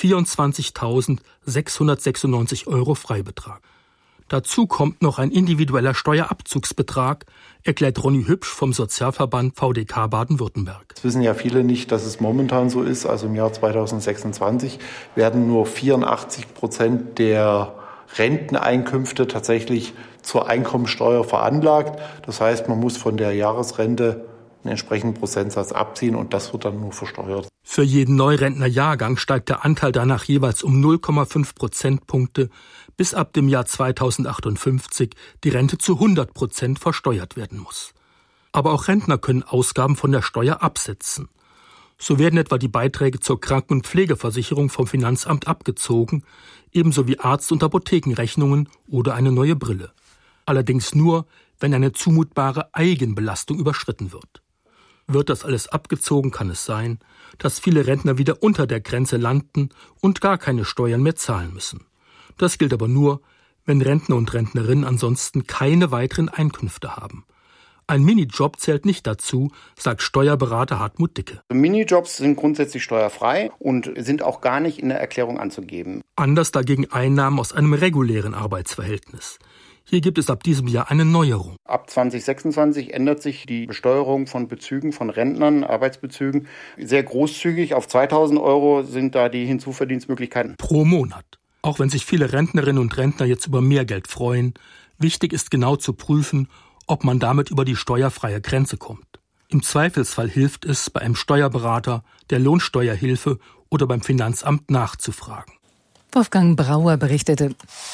24.696 € Freibetrag. Dazu kommt noch ein individueller Steuerabzugsbetrag, erklärt Ronny Hübsch vom Sozialverband VDK Baden-Württemberg. Es wissen ja viele nicht, dass es momentan so ist. Also im Jahr 2026 werden nur 84% der Renteneinkünfte tatsächlich zur Einkommensteuer veranlagt. Das heißt, man muss von der Jahresrente einen entsprechenden Prozentsatz abziehen und das wird dann nur versteuert. Für jeden Neurentnerjahrgang steigt der Anteil danach jeweils um 0,5 Prozentpunkte, bis ab dem Jahr 2058 die Rente zu 100% versteuert werden muss. Aber auch Rentner können Ausgaben von der Steuer absetzen. So werden etwa die Beiträge zur Kranken- und Pflegeversicherung vom Finanzamt abgezogen, ebenso wie Arzt- und Apothekenrechnungen oder eine neue Brille. Allerdings nur, wenn eine zumutbare Eigenbelastung überschritten wird. Wird das alles abgezogen, kann es sein, dass viele Rentner wieder unter der Grenze landen und gar keine Steuern mehr zahlen müssen. Das gilt aber nur, wenn Rentner und Rentnerinnen ansonsten keine weiteren Einkünfte haben. Ein Minijob zählt nicht dazu, sagt Steuerberater Hartmut Dicke. Minijobs sind grundsätzlich steuerfrei und sind auch gar nicht in der Erklärung anzugeben. Anders dagegen Einnahmen aus einem regulären Arbeitsverhältnis. Hier gibt es ab diesem Jahr eine Neuerung. Ab 2026 ändert sich die Besteuerung von Bezügen von Rentnern, Arbeitsbezügen, sehr großzügig. Auf 2.000 € sind da die Hinzuverdienstmöglichkeiten. Pro Monat. Auch wenn sich viele Rentnerinnen und Rentner jetzt über mehr Geld freuen, wichtig ist genau zu prüfen, ob man damit über die steuerfreie Grenze kommt. Im Zweifelsfall hilft es, bei einem Steuerberater, der Lohnsteuerhilfe oder beim Finanzamt nachzufragen. Wolfgang Brauer berichtete.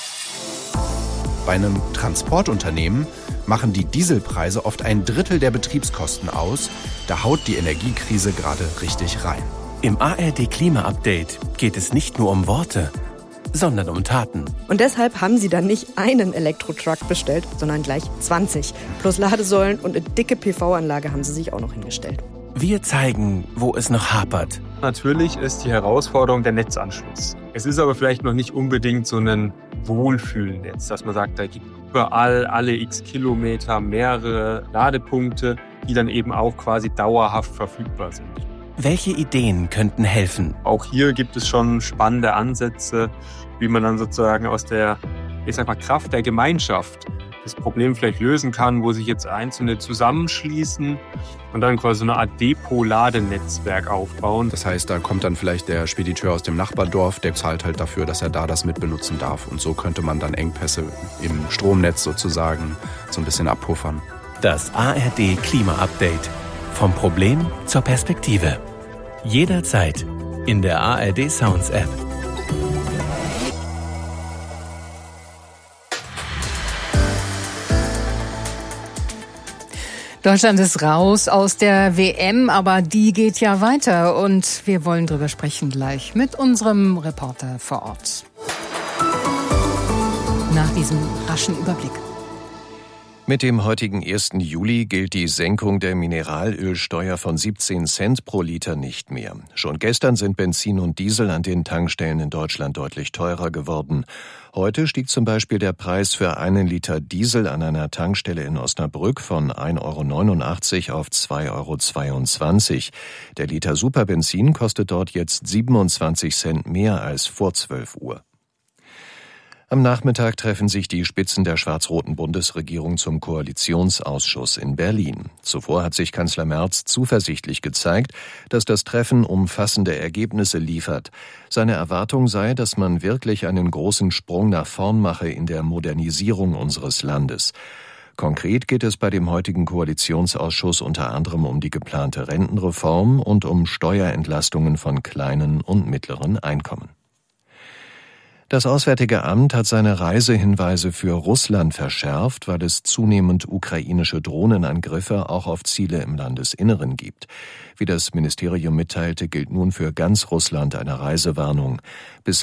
Bei einem Transportunternehmen machen die Dieselpreise oft 1/3 der Betriebskosten aus. Da haut die Energiekrise gerade richtig rein. Im ARD Klima-Update geht es nicht nur um Worte, sondern um Taten. Und deshalb haben sie dann nicht einen Elektro-Truck bestellt, sondern gleich 20. Plus Ladesäulen und eine dicke PV-Anlage haben sie sich auch noch hingestellt. Wir zeigen, wo es noch hapert. Natürlich ist die Herausforderung der Netzanschluss. Es ist aber vielleicht noch nicht unbedingt so ein Wohlfühlnetz, dass man sagt, da gibt überall alle x Kilometer mehrere Ladepunkte, die dann eben auch quasi dauerhaft verfügbar sind. Welche Ideen könnten helfen? Auch hier gibt es schon spannende Ansätze, wie man dann sozusagen aus der, Kraft der Gemeinschaft das Problem vielleicht lösen kann, wo sich jetzt Einzelne zusammenschließen und dann quasi so eine Art Depot-Ladenetzwerk aufbauen. Das heißt, da kommt dann vielleicht der Spediteur aus dem Nachbardorf, der zahlt halt dafür, dass er da das mitbenutzen darf. Und so könnte man dann Engpässe im Stromnetz sozusagen so ein bisschen abpuffern. Das ARD Klima-Update. Vom Problem zur Perspektive. Jederzeit in der ARD Sounds App. Deutschland ist raus aus der WM, aber die geht ja weiter und wir wollen drüber sprechen gleich mit unserem Reporter vor Ort. Nach diesem raschen Überblick. Mit dem heutigen 1. Juli gilt die Senkung der Mineralölsteuer von 17 Cent pro Liter nicht mehr. Schon gestern sind Benzin und Diesel an den Tankstellen in Deutschland deutlich teurer geworden. Heute stieg zum Beispiel der Preis für einen Liter Diesel an einer Tankstelle in Osnabrück von 1,89 € auf 2,22 €. Der Liter Superbenzin kostet dort jetzt 27 Cent mehr als vor 12 Uhr. Am Nachmittag treffen sich die Spitzen der schwarz-roten Bundesregierung zum Koalitionsausschuss in Berlin. Zuvor hat sich Kanzler Merz zuversichtlich gezeigt, dass das Treffen umfassende Ergebnisse liefert. Seine Erwartung sei, dass man wirklich einen großen Sprung nach vorn mache in der Modernisierung unseres Landes. Konkret geht es bei dem heutigen Koalitionsausschuss unter anderem um die geplante Rentenreform und um Steuerentlastungen von kleinen und mittleren Einkommen. Das Auswärtige Amt hat seine Reisehinweise für Russland verschärft, weil es zunehmend ukrainische Drohnenangriffe auch auf Ziele im Landesinneren gibt. Wie das Ministerium mitteilte, gilt nun für ganz Russland eine Reisewarnung. Bislang